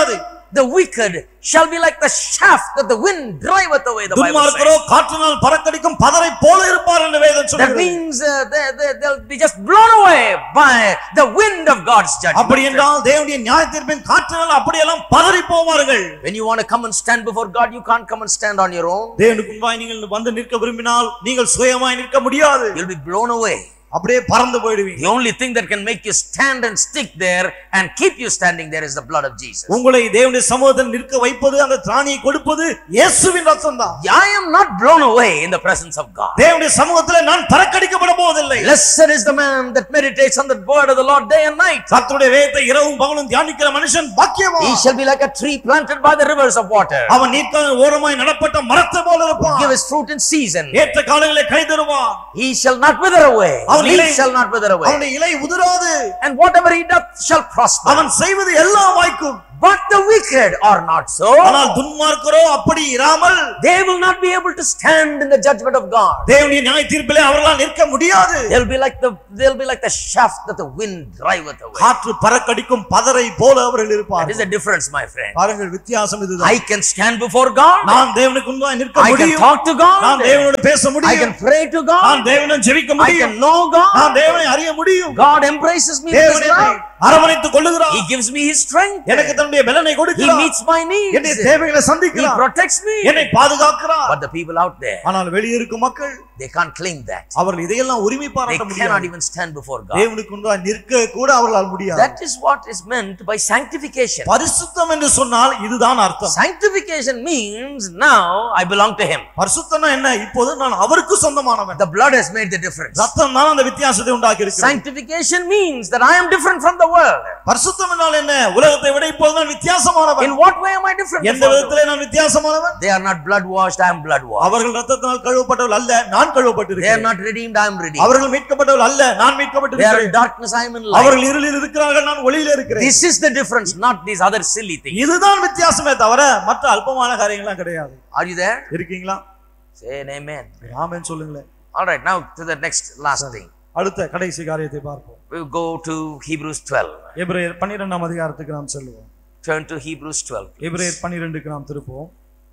the wicked shall be like the shaft that the wind driveth away, the Bible துன்மார்க்கரோ says. காற்றினால் பறக்கடிக்கும் பதரை போல இருப்பார் என்று வேதம் That சொல்கிறது. means uh, they, they, they'll be just blown away by the wind of God's அப்படி judgment. என்றால் தேவனுடைய நியாயத்தீர்ப்பின் காற்றினால் அப்படியெல்லாம் பதறி போவார்கள். When you want to come and stand before God, you can't come and stand on your own. தேவனுக்கு முன்பாய் நீங்கள் வந்து நிற்க விரும்பினால் நீங்கள் சுயமாய் நிற்க முடியாது. You'll be blown away. அப்படியே பறந்து போய்டுவீங்க. The only thing that can make you stand and stick there and keep you standing there is the blood of Jesus. உங்களை தேவனுடைய சமூகத்தில் நிற்க வைப்பது அந்த திராணியை கொடுப்பது இயேசுவின் ரத்தம்தான். I am not blown away in the presence of God. தேவனுடைய சமூகத்தில் நான் பறக்கடிக்கப்பட போவதில்லை. Blessed is the man that meditates on the word of the Lord day and night. கர்த்தருடைய வேதத்தை இரவும் பகலும் தியானிக்கிற மனுஷன் பாக்கியவான். He shall be like a tree planted by the rivers of water. அவன் நீர்க்கால் ஓரமாய் நடப்பட்ட மரத்தை போல இருப்பான். Give his fruit in season. ஏற்ற காலங்களிலே கனி தருவான். He shall not wither away. He shall not wither away. அவனுடைய இலை உதிராது. And whatever he doth shall prosper. அவன் செய்வது எல்லாம் வாய்க்கும். But the wicked are not so. ஆனால் துன்மார்க்கரோ அப்படி இராமல், they will not be able to stand in the judgment of God. தேவனுடைய நியாய தீர்ப்பிலே அவர்களால் நிற்க முடியாது. They'll be like the they'll be like the shaft that the wind driveth away. காற்று பறக்கடிக்கும் பதரை போல அவர்கள் இருப்பார்கள். That is the difference, my friend. பாருங்கள் வித்தியாசம் இதுதான். I can stand before God. நான் தேவனுக்கு முன்பாக நிற்க I can முடியும். talk to God. நான் தேவனோடு பேச I முடியும். can pray to God. நான் தேவனை ஜெபிக்க I முடியும். can know God. நான் தேவனை அறிய முடியும். God embraces me with his தேவனை love. அரவணைத்துக் கொள்ளுகிறார். He gives me his strength. எனக்கு தன்னுடைய பலனை He கொடுக்கிறார். meets my needs. என்னுடைய தேவைகளை He சந்திக்கிறார். protects me. என்னை பாதுகாக்கிறார். But the people out there, ஆனால் வெளியே இருக்கும் மக்கள், they can't claim that. அவர்கள் இதையெல்லாம் உரிமை They பாராட்ட cannot முடியாது. even stand before God. தேவனுக்கு முன்பாக நிற்க கூட அவர்களால் முடியாது. That is what is meant by sanctification. பரிசுத்தம் என்று சொன்னால் இதுதான் அர்த்தம். Sanctification means now I belong to him. பரிசுத்தம்னா என்ன? இப்போது நான் அவருக்கு சொந்தமானவன். The blood has made the difference. ரத்தம் தான் அந்த வித்தியாசத்தை உண்டாக்கி இருக்கிறது. Sanctification means that I am different from the world. பரிசுத்தம் என்றால் என்ன? உலகத்தை விட இப்போது நான் வித்தியாசமானவன். In what way am I different? எந்த விதத்திலே நான் வித்தியாசமானவன்? They are not blood washed, I am blood washed. அவர்கள் ரத்தத்தினால் கழுவப்பட்டவர்கள் அல்ல, நான் They are கழுவப்பட்டிருக்கிறேன். not redeemed, I am redeemed. அவர்கள் மீட்கப்பட்டவர்கள் அல்ல, நான் They are in மீட்கப்பட்டிருக்கிறேன். darkness, I am in light. அவர்கள் இருளில் இருக்கிறார்கள், நான் ஒளியிலே இருக்கிறேன். This is the difference, not these other silly things. இதுதான் வித்தியாசமே தவிர மற்ற அல்பமான காரியங்கள்லாம் கிடையாது. Are you there? இருக்கீங்களா? Say an amen. ஆமென் சொல்லுங்களேன். All right, now to the next last thing. அடுத்த கடைசி காரியத்தை பார்ப்போம். We will go to Hebrews twelve. எபிரேயர் பன்னிரண்டாம் அதிகாரத்துக்கு நாம் செல்வோம். Turn to Hebrews twelve. எபிரேயர் பன்னிரண்டுக்கு நாம் திருப்போம்.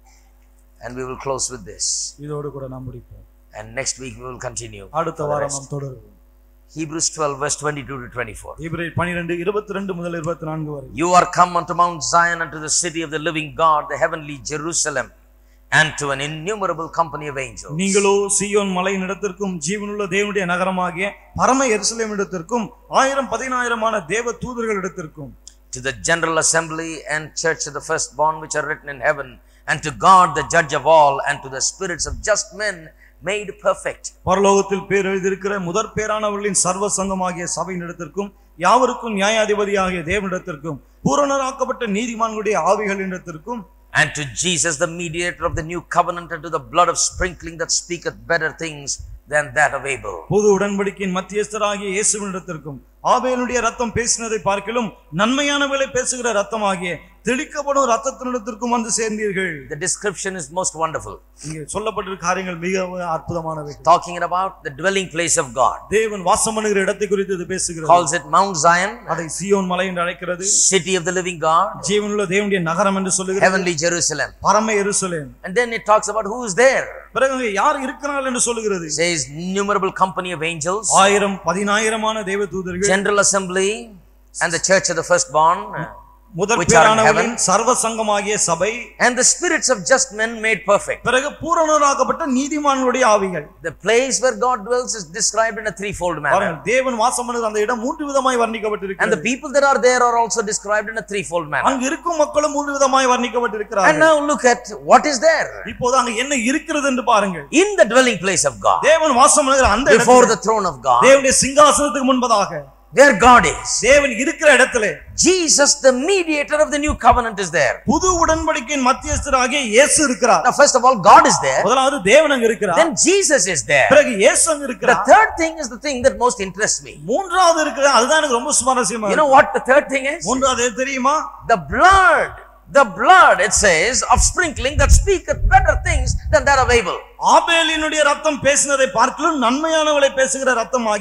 And we will close with this. இதோடு கூட நாம் முடிப்போம். And next week we will continue. அடுத்த வாரம் நாம் தொடருவோம். Hebrews twelve verse twenty-two to twenty-four. எபிரேயர் பன்னிரண்டு இருபத்தி இரண்டு முதல் இருபத்தி நான்கு வரை. You are come unto Mount Zion, unto the city of the living God, the heavenly Jerusalem, and to an innumerable company of angels. நீங்களோ சீயோன் மலையினிடத்திற்கும் ஜீவனுள்ள தேவனுடைய நகரமாகிய பரம எருசலேமிடத்திற்கும் ஆயிரம் பதினாயிரமான தேவ தூதர்களிடத்திற்கும், to the general assembly and church of the firstborn which are written in heaven, and to God the judge of all, and to the spirits of just men made perfect. பரலோகத்தில் பேர் எழுதியிருக்கிற முதற் பேரானவர்களின் சர்வ சங்கமாகிய சபையினிடத்திற்கும் யாவருக்கும் நியாயாதிபதியாகிய தேவனிடத்திற்கும் பூரணராக்கப்பட்ட நீதிமான்களுடைய ஆவிகளிடத்திற்கும், and to Jesus the mediator of the new covenant, and to the blood of sprinkling that speaketh better things than that of Abel. புது உடன்படிக்கையின் மத்தியஸ்தராகிய இயேசுவினிடத்திற்கும் ஆபேலுடைய ரத்தம் பேசினதை பார்க்கிலும் நன்மையானவைகளை பேசுகிற ரத்தமாகிய தெளிக்கப்படும் ரத்தத்தினிடத்திற்கும் வந்து சேர்ந்தீர்கள். The description is most wonderful. இங்கே சொல்லப்பட்டிருக்கிற காரியங்கள் மிகவும் அற்புதமானவை. Talking about the dwelling place of God. தேவன் வாசம் பண்ணுகிற இடத்தை குறித்து இது பேசுகிறது. Calls it Mount Zion, அதை சீயோன் மலை என்று அழைக்கிறது. city of the living God, ஜீவனுள்ள தேவனுடைய நகரம் என்று சொல்லுகிறது. heavenly Jerusalem. பரம எருசலேம். And then it talks about who is there. பிறகு யார் இருக்கிறார்கள் என்று சொல்லுகிறது. Says innumerable company of angels, ஆயிரம் பதினாயிரமான தேவ தூதர்கள், general assembly, and the church of the firstborn, முதற் which are in பேரானவர்களின் heaven, சர்வ சங்கமாகிய சபை, and the spirits of just men made perfect. பிறகு பூரணராக்கப்பட்ட நீதிமான்களுடைய ஆவிகள். The place where God dwells is described in a threefold manner, தேவன் வாசம் பண்ணுகிற அந்த இடம் மூன்று விதமாய் and வர்ணிக்கப்பட்டிருக்கிறது. the people that are there are also described in a threefold manner. அங்கு இருக்கும் மக்களும் மூன்று விதமாய் வர்ணிக்கப்பட்டிருக்கிறார்கள். And now look at what is there இப்போது அங்க என்ன இருக்கிறது என்று பாருங்கள். in the dwelling place of God, தேவன் வாசம் பண்ணுகிற அந்த before இடத்துல, the throne of God, தேவனுடைய சிங்காசனத்துக்கு முன்பதாக, where God is. தேவன் இருக்கிற இடத்திலே Jesus the mediator of the new covenant is there. புது உடன்படிக்கையின் மத்தியஸ்தராகிய இயேசு இருக்கிறார். Now first of all, God is there, முதலாவது தேவன் அங்க இருக்கிறார். then Jesus is there. பிறகு இயேசு அங்க The இருக்கிறார். third thing is the thing that most interests me. மூன்றாவது இருக்கிற அதுதான் எனக்கு ரொம்ப சுவாரஸ்யமா You know இருக்கு. what the third thing is? மூன்றாவது எது தெரியுமா? The blood, the blood, it says, of sprinkling that speaketh better things than that of Abel. ஆபேலினுடைய ரத்தம் பேசினதை பார்க்கலும் நன்மையானவளை பேசுகிற ரத்தமாகிய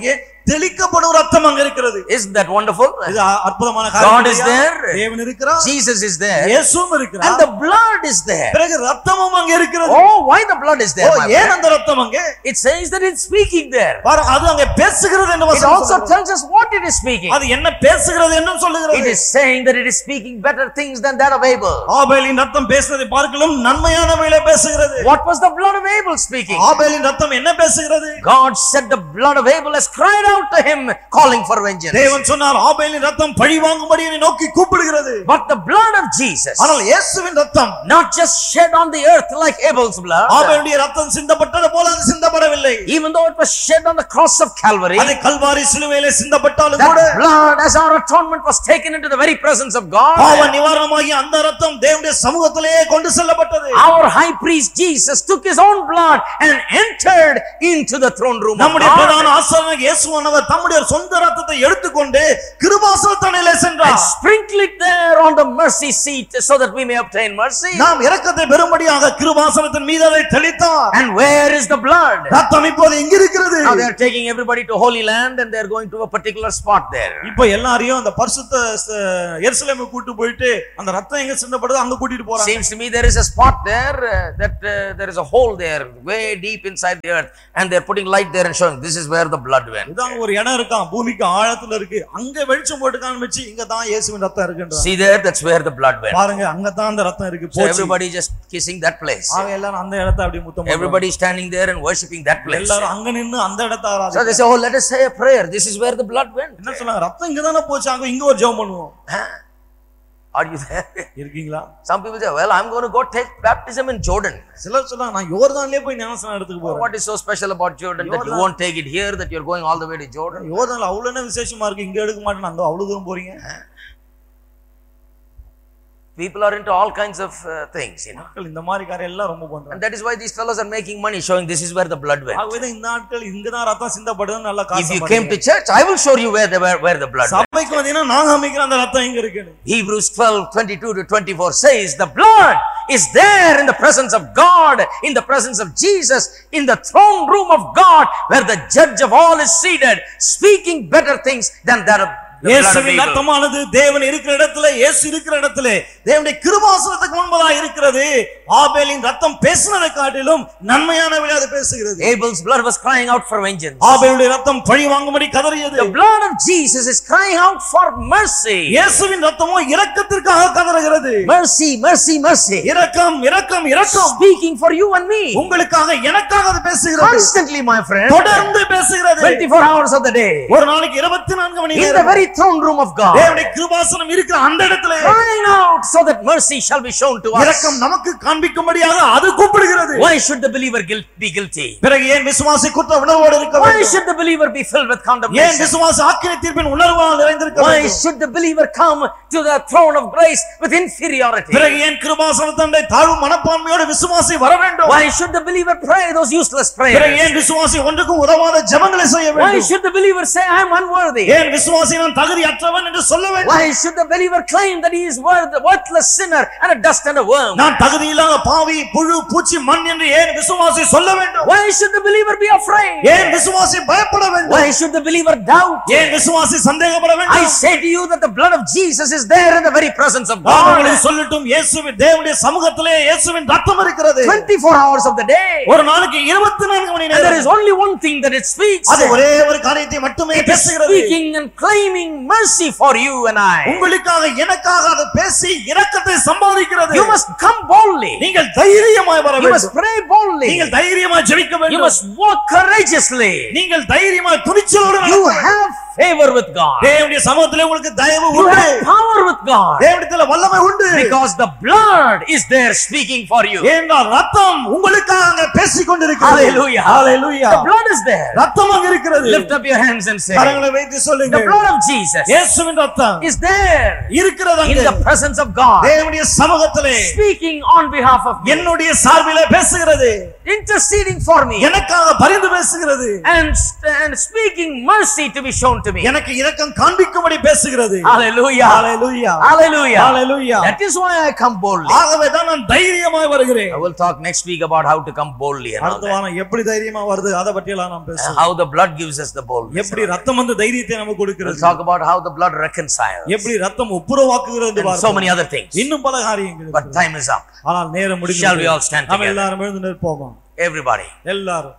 தெளிக்கப்படும் ரத்தம் அங்க இருக்கிறது. Isn't that wonderful? இது அற்புதமான காரியம். God is there. தேவன் இருக்கிறார். Jesus is there. இயேசுவும் இருக்கிறார். And the blood is there. பிறகு ரத்தமும் அங்க இருக்கிறது. Oh, why the blood is there? ஓ, ஏன் அந்த ரத்தம் அங்க? It says that it's speaking there. பாரு, அது அங்க பேசுகிறது என்று It வசனம் also tells us what it is speaking. அது என்ன பேசுகிறது என்று சொல்லுகிறது. It is saying that it is speaking better things than that of Abel. ஆபேலின் ரத்தம் பேசுவதை பார்க்கலும் நன்மையானவைகளை பேசுகிறது. What was the blood of Abel speaking? ஆபேலின் ரத்தம் என்ன பேசுகிறது? God said the blood of Abel has cried out to him calling for vengeance. தேவன் சொன்னார் ஆபேலின் ரத்தம் பழி வாங்கும்படி என்னை நோக்கி கூப்பிடுகிறது. But the blood of Jesus, ஆனால் இயேசுவின் ரத்தம் not just shed on the earth like Abel's blood, ஆபேலுடைய ரத்தம் சிந்தப்பட்டது போல அது சிந்தப்படவில்லை. even though it was shed on the cross of Calvary, அது கல்வாரி சிலுவையிலே சிந்தப்பட்டாலும் கூட that blood as our atonement was taken into the very presence of God. பாவ நிவாரணமாகிய அந்த ரத்தம் தேவனுடைய சமூகத்திலே கொண்டு செல்லப்பட்டது. Our high priest Jesus took his own blood and entered into the throne room of நம்முடைய பிரதான God ஆசாரியனாகிய இயேசுவானவர் தம்முடைய சொந்த ரத்தத்தை எடுத்துக்கொண்டு கிருபாசனத்திலே and சென்றார். sprinkled it there on the mercy seat so that we may obtain mercy. நாம் இரக்கத்தை பெறும்படியாக கிருபாசனத்தின் மீது அதை தெளித்தார். And where is the blood? ரத்தம் இப்போது எங்க இருக்கிறது? Now they are taking everybody to Holy Land and they are going to a particular spot there. இப்போ எல்லாரையும் அந்த பரிசுத்த எருசலேமுக்கு கூட்டி போயிட்டு அந்த ரத்தம் எங்க சிந்தப்படுதோ அங்க கூட்டிட்டு போறாங்க. Seems to me there is a spot there uh, that uh, there is a hole there way deep inside the earth and they are putting light there and showing this is where the blood went. இதான் ஒரு இடம் இருக்கான் பூமிக்கு ஆழத்துல இருக்கு. அங்க வெளிச்சம் போட்டு காமிச்சு இங்க தான் இயேசுவின் ரத்தம் இருக்குன்றாங்க. See there, that's where the blood went. பாருங்க அங்க தான் அந்த ரத்தம் இருக்கு. So everybody just kissing that place. அவங்க எல்லாரும் அந்த இடத்தை அப்படியே முத்தம் போடுறாங்க. Everybody standing there and worshiping that place. எல்லாரும் அங்க நின்னு அந்த இடத்தை So ஆராதிக்கிறாங்க. they say, oh, let us say a prayer. This is where the blood went. என்ன சொன்னாங்க? ரத்தம் இங்க தான போச்சு, அங்க இங்க ஒரு ஜெபம் பண்ணுவோம். Huh? Are you there? இருக்கீங்களா? Some people say, well, I'm going to go take baptism in Jordan. சிலர் சொல்றாங்க நான் யோர்தான்லயே போய் ஞானஸ்நானம் எடுத்துக்க போறேன். What is so special about Jordan that you won't take it here, that you're going all the way to Jordan? யோர்தான்ல அவ்வளவு என்ன விசேஷமா இருக்கு, இங்க எடுக்க மாட்டேன், அங்க அவ்வளவு தூரம் போறீங்க. People are into all kinds of uh, things, you know. மக்கள் இந்த மாதிரி காரியம் எல்லாம் ரொம்ப பண்றாங்க. And that is why these fellows are making money showing this is where the blood went. ஆகவே இந்த நாட்கள் இங்க தான் ரத்தம் சிந்தப்படுதுன்னு நல்லா காசு. If you came to church, I will show you where the where, where the blood went. சபைக்கு வந்தீங்கன்னா நான் காமிக்கிறேன் அந்த ரத்தம் எங்க இருக்குன்னு. Hebrews twelve twenty-two to twenty-four says the blood is there in the presence of God, in the presence of Jesus, in the throne room of God, where the judge of all is seated, speaking better things than that of இயேசுவின் ரத்தமானது தேவன் இருக்கிற இடத்துல, இயேசு இருக்கிற இடத்துல தேவனுடைய கிருபாசனத்துக்கு முன்பதாக இருக்கிறது. ஆபேலின் ரத்தம் பேசினதை காட்டிலும் நன்மையானவைகளை அது பேசுகிறது. Abel's blood was crying out for vengeance. ஆபேலுடைய ரத்தம் பழி வாங்கும்படி கதறியது. The blood of Jesus is crying out for mercy. இயேசுவின் ரத்தமோ இரக்கத்திற்காக கதறுகிறது. Mercy, mercy, mercy. இரக்கம், இரக்கம், இரக்கம். Speaking for you and me. உங்களுக்காக எனக்காக அது பேசுகிறது. Constantly, my friend. தொடர்ந்து பேசுகிறது. twenty-four hours of the day. ஒரு நாளைக்கு இருபத்தி நான்கு மணி In நேரம் the very throne room of God. தேவனுடைய கிருபாசனம் இருக்கிற அந்த இடத்திலே Crying out so that mercy shall be shown to us. இரக்கம் நமக்கு காண்பிக்கும்படியாக அது கூப்பிடுகிறது. Why should the believer guilt be guilty? பிறகு ஏன் விசுவாசி குற்ற உணர்வோடு இருக்க Why வேண்டும்? should the believer be filled with ஏன் condemnation? விசுவாசி ஆக்கினை தீர்ப்பின் உணர்வால் நிறைந்திருக்க Why வேண்டும்? should the believer come to the throne of grace with inferiority? பிறகு ஏன் கிருபாசனத்தண்டை தாழ்வு மனப்பான்மையோடு விசுவாசி வர வேண்டும்? Why should the believer pray those useless பிறகு prayers? ஏன் விசுவாசி ஒன்றுக்கும் உதவாத ஜெபங்களை செய்ய Why வேண்டும்? should the believer say I am unworthy? ஏன் விசுவாசி நான் தகுதியற்றவன் என்று சொல்ல வேண்டும்? Why should the believer claim that he is worth, worthless sinner and a dust and a worm? நான் தகுதியில்லாத பாவி, புழு, பூச்சி, மண் என்று ஏன் விசுவாசி சொல்ல வேண்டும்? Why should the believer be afraid? ஏன் விசுவாசி பயப்பட வேண்டும்? Why should the believer doubt? ஏன் விசுவாசி சந்தேகப்பட I வேண்டும்? say to you that the blood of Jesus is there in the very presence of நான் God. உங்களுக்கு சொல்லட்டும், இயேசுவின் தேவனுடைய சமூகத்திலே இயேசுவின் ரத்தம் இருக்கிறது. twenty-four hours of the day. ஒரு நாளைக்கு இருபத்தி நான்கு மணி And there is நேரம் only one thing that it speaks. அது ஒரே ஒரு காரியத்தை மட்டுமே It is பேசுகிறது. speaking and claiming mercy for you and I. உங்களுக்காக எனக்காக அது பேசி இரக்கத்தை சம்பாதிக்கிறது. You must come boldly. நீங்கள் தைரியமாய் வர You must வேண்டும். pray boldly. நீங்கள் தைரியமாய் ஜெபிக்க You வேண்டும். must walk courageously. நீங்கள் தைரியமாய் துணிச்சலோடு You நடக்க வேண்டும். have favor with God. தேவனுடைய சமூகத்திலே உங்களுக்கு தயவு You உண்டு. have power with God. தேவனிடத்தில் வல்லமை உண்டு. Because the blood is there speaking for you. ஏனென்றால் ரத்தம் உங்களுக்காக அங்கே பேசிக் கொண்டிருக்கிறது. Hallelujah. Hallelujah. The blood is there. ரத்தம் அங்கே இருக்கிறது. Lift up your hands and say, கரங்களை வைத்து சொல்லுங்க. the blood of Jesus இயேசுவின் ரத்தம் is there இருக்கிறது in அங்கே. the presence of God, தேவனுடைய சமூகத்திலே speaking on behalf of me, என்னுடைய சார்பிலே பேசுகிறது. interceding for me, எனக்காக பரிந்து பேசுகிறது. and, and speaking mercy to be shown to me. எனக்கு இரக்கம் காண்பிக்கும்படி பேசுகிறது. Hallelujah. Hallelujah. Hallelujah. Hallelujah. That is why I come boldly. ஆகவே தான் நான் தைரியமாய் வருகிறேன். I will talk next week about how to come boldly and all அடுத்த that. வாரம் எப்படி தைரியமா வருது அத பத்தி எல்லாம் நாம் பேசுவோம். How the blood gives us the boldness. எப்படி ரத்தம் வந்து தைரியத்தை நமக்கு கொடுக்கிறது. We'll talk about how the blood reconciles. எப்படி ரத்தம் ஒப்புரவாக்குகிறது என்று பார்ப்போம். So many other things. இன்னும் பல காரியங்கள். But time is up. ஆனால் நேரம் முடிந்து. Shall we all stand together? நாம் எல்லாரும் எழுந்து நிற்போமா? Everybody. எல்லாரும்.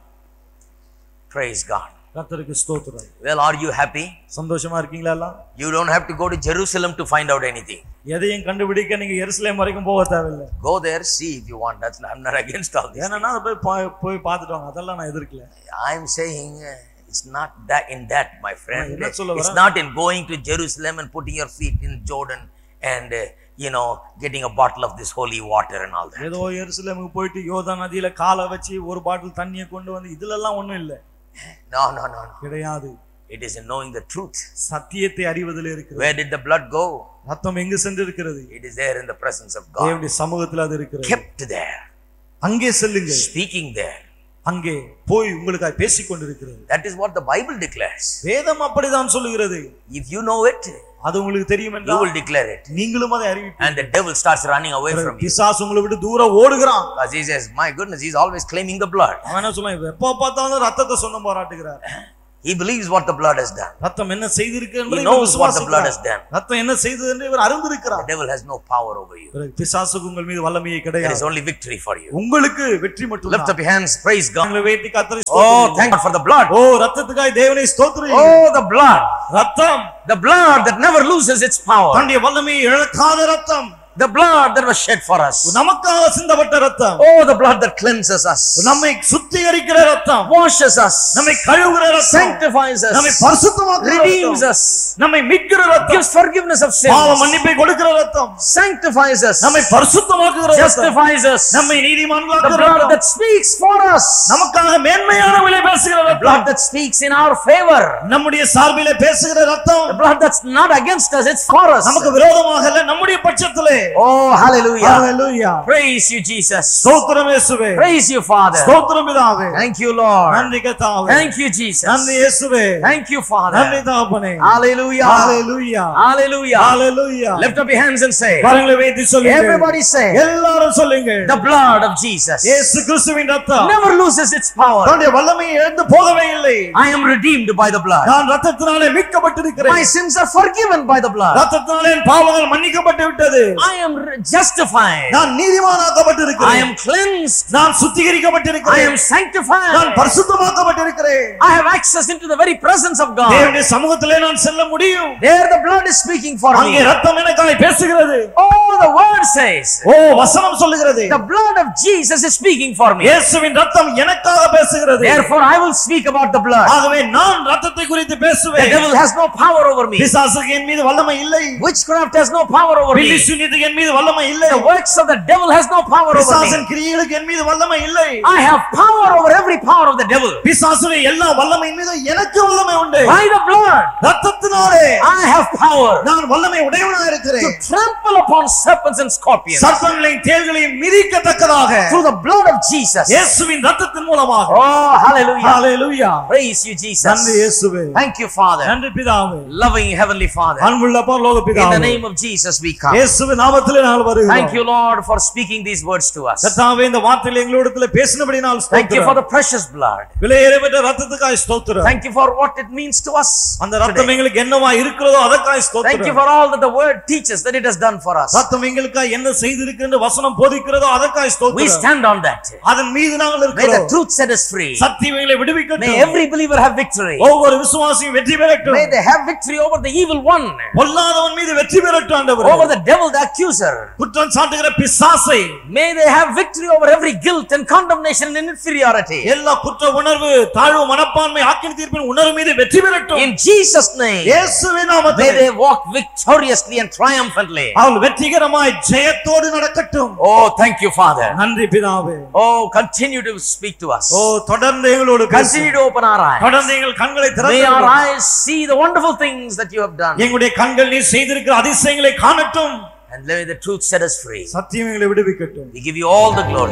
Praise God. கர்த்தருக்கு ஸ்தோத்திரம். Well, are you happy? சந்தோஷமா இருக்கீங்களா எல்லாம்? You don't have to go to Jerusalem to find out anything. எதையும் கண்டுபிடிக்க நீங்க எருசலேம் வரைக்கும் போக தேவையில்லை. Go there, see if you want. That's I'm not against all this. ஏன்னா போய் போய் பார்த்துட்டு வாங்க. அதெல்லாம் நான் எதிர்க்கல. I'm saying uh, it's not that in that, my friend. It's not in going to Jerusalem and putting your feet in Jordan and uh, you know getting a bottle of this holy water and all that. ஏதோ எருசலேமுக்கு போயிட்டு யோர்தான் நதியில காலை வச்சு ஒரு பாட்டில் தண்ணியை கொண்டு வந்து இதெல்லாம் எல்லாம் ஒண்ணும் இல்ல. No, no, no, no. கிடையாது. It is in knowing the truth. சத்தியத்தை அறிவதிலே இருக்குது. Where did the blood go? ரத்தம் எங்கு சென்றிருக்கிறது? It is there in the presence of God. தேவனுடைய சமூகத்தில் அது இருக்கிறது. Kept there. அங்கே செல்லுங்க. Speaking there. அங்கே போய் உங்களுக்காக பேசிக் கொண்டிருக்கிறது. That is what the Bible declares. வேதம் அப்படிதான் சொல்லுகிறது. If you know it, அது உங்களுக்கு தெரியும் என்றால் you will declare it. நீங்களும் அதை அறிவிப்பீர்கள். And the devil starts running away from you. பிசாசு உங்களை விட்டு தூர ஓடுகிறான். Because he says, my goodness, he's always claiming the blood. அவன் என்ன சொல்றான்? எப்ப பார்த்தாலும் ரத்தத்தை சொந்தம் பாராட்டுகிறார். He believes what the blood has done. ரத்தம் என்ன செய்திருக்கு என்பதை He knows what the blood has done. ரத்தம் என்ன செய்தது என்று இவர் அறிந்திருக்கிறார். The devil has no power over you. பிசாசுக்கு உங்கள் மீது வல்லமையே கிடையாது. There is only victory for you. உங்களுக்கு வெற்றி மட்டும்தான். Lift up your hands, praise God. உங்களை வைத்து கர்த்தரை ஸ்தோத்திரியுங்கள். Oh, thank God for the blood. ஓ ரத்தத்துக்காக தேவனை ஸ்தோத்திரியுங்கள். Oh, the blood. ரத்தம். The blood that never loses its power. தன்னுடைய வல்லமையை இழக்காத ரத்தம். The blood that was shed for us. நமக்காக சிந்தப்பட்ட ரத்தம். Oh, the blood that cleanses us. நம்மை சுத்திகரிக்கிற ரத்தம். Washes us. நம்மை கழுவுகிற ரத்தம். Sanctifies us. நம்மை பரிசுத்தமாக்குகிற ரத்தம். Redeems us. நம்மை மீட்கிற ரத்தம். Gives forgiveness of sins. பாவ மன்னிப்பை கொடுக்கிற ரத்தம். Sanctifies us. நம்மை பரிசுத்தமாக்குகிற ரத்தம். Justifies us. நம்மை நீதிமான்களாக்குகிற ரத்தம். The blood that speaks for us. நமக்காக மேன்மையான விலை பேசுகிற ரத்தம். The blood that speaks in our favor. நம்முடைய சார்பிலே பேசுகிற ரத்தம். The blood that's not against us, it's for us. நமக்கு விரோதமாக இல்ல, நம்முடைய பட்சத்திலே. Oh, hallelujah. Hallelujah. Praise you, Jesus. ஸ்தோத்திரம் இயேசுவே. Praise you, Father. ஸ்தோத்திரம் பிதாவே. Thank you, Lord. நன்றி கர்த்தாவே. Thank you, Jesus. நன்றி இயேசுவே. Thank you, Father. நன்றி தகப்பனே. Hallelujah. Hallelujah. Hallelujah. Hallelujah. Lift up your hands and say. கரங்களை வைத்து சொல்லுங்க. Everybody say. எல்லாரும் சொல்லுங்க. The blood of Jesus. இயேசு கிறிஸ்துவின் ரத்தம் never loses its power. தன்னுடைய வல்லமையை இழந்து போகவே இல்லை. I am redeemed by the blood. நான் ரத்தத்தினாலே மீட்கப்பட்டிருக்கிறேன். My sins are forgiven by the blood. ரத்தத்தினாலே என் பாவங்கள் மன்னிக்கப்பட்டு விட்டது. I am justified. நான் நீதிமானாக்கப்பட்டிருக்கிறேன். I am cleansed. நான் சுத்திகரிக்கப்பட்டிருக்கிறேன். I am sanctified. நான் பரிசுத்தமாக்கப்பட்டிருக்கிறேன். I have access into the very presence of God. தேவனுடைய சமூகத்திலே நான் செல்ல முடியும். There the blood is speaking for me. அங்கே ரத்தம் எனக்காக பேசுகிறது. Oh, the word says. ஓ வசனம் சொல்லுகிறது. The blood of Jesus is speaking for me. இயேசுவின் ரத்தம் எனக்காக பேசுகிறது. Therefore I will speak about the blood. ஆகவே நான் ரத்தத்தை குறித்து பேசுவேன். The devil has no power over me. பிசாசுக்கு என் மீது வல்லமை இல்லை. Witchcraft has no power over me. பில்லிசூனியத்துக்கு என் மீது வல்லமை இல்லை. The works of the devil has no power over me. பிசாசின் கிரியைகளுக்கு என் மீது வல்லமை இல்லை. I have power over every power of the devil. பிசாசுடைய எல்லா வல்லமையின் மீது எனக்கு வல்லமை உண்டு. By the blood. ரத்தத்தினாலே I have power. நான் வல்லமை உடையவனாக இருக்கிறேன். To trample upon serpents and scorpions. சர்ப்பங்களையும் தேள்களையும் மிதிக்கத்தக்கதாக. Through the blood of Jesus. இயேசுவின் ரத்தத்தின் மூலமாக. Oh, hallelujah. Hallelujah. Praise you, Jesus. நன்றி இயேசுவே. Thank you, Father. நன்றி பிதாவே. Loving heavenly Father. அன்புள்ள பரலோக பிதாவே. In the name of Jesus we come. இயேசுவின் நாமத்திலே நாங்கள் வருகிறோம். Thank you, Lord, for speaking these words to us. கர்த்தாவே இந்த வார்த்தைகளை எங்களோடு பேசினபடியால் ஸ்தோத்திரம். Thank you for the precious blood. விலையேறப்பட்ட ரத்தத்துக்காக ஸ்தோத்திரம். Thank you for what it means to us. அந்த ரத்தம் எங்களுக்கு என்னவா இருக்கிறதோ அதற்காக ஸ்தோத்திரம். Thank you for all that the word teaches that it has done for us. ரத்தம் எங்களுக்காக என்ன செய்திருக்கிறது வசனம் போதிக்கிறதோ அதற்காக ஸ்தோத்திரம். We stand on that. அதன் மீது நாங்கள் May இருக்கிறோம். the truth set us free. சத்தியம் எங்களை விடுவிக்கட்டும். May every believer have victory. ஒவ்வொரு விசுவாசியும் வெற்றி பெறட்டும். May they have victory over the evil one. பொல்லாதவன் மீது வெற்றி பெறட்டும் ஆண்டவரே. Over the devil, the accuser. குற்றம் சாட்டுகிற பிசாசை. May they have victory over every guilt and condemnation and inferiority. எல்லா குற்ற உணர்வு தாழ்வு மனப்பான்மை ஆக்கினை தீர்ப்பின் உணர்வு மீது வெற்றி பெறட்டும். In Jesus name. இயேசுவின் நாமத்திலே. May they walk victoriously and triumphantly. அவர்கள் வெற்றிகரமாய் ஜெயத்தோடு நடக்கட்டும். Oh, thank you, Father. நன்றி பிதாவே. Oh, continue to speak to us. ஓ தொடர்ந்து எங்களோடு பேசு. Continue to open our eyes. தொடர்ந்து எங்கள் கண்களை திறந்து. May our eyes see the wonderful things that you have done. எங்களுடைய கண்கள் நீ செய்திருக்கிற அதிசயங்களை காணட்டும். And let the truth set us free. சத்தியம் எங்களை விடுவிக்கட்டும். We give you all the glory.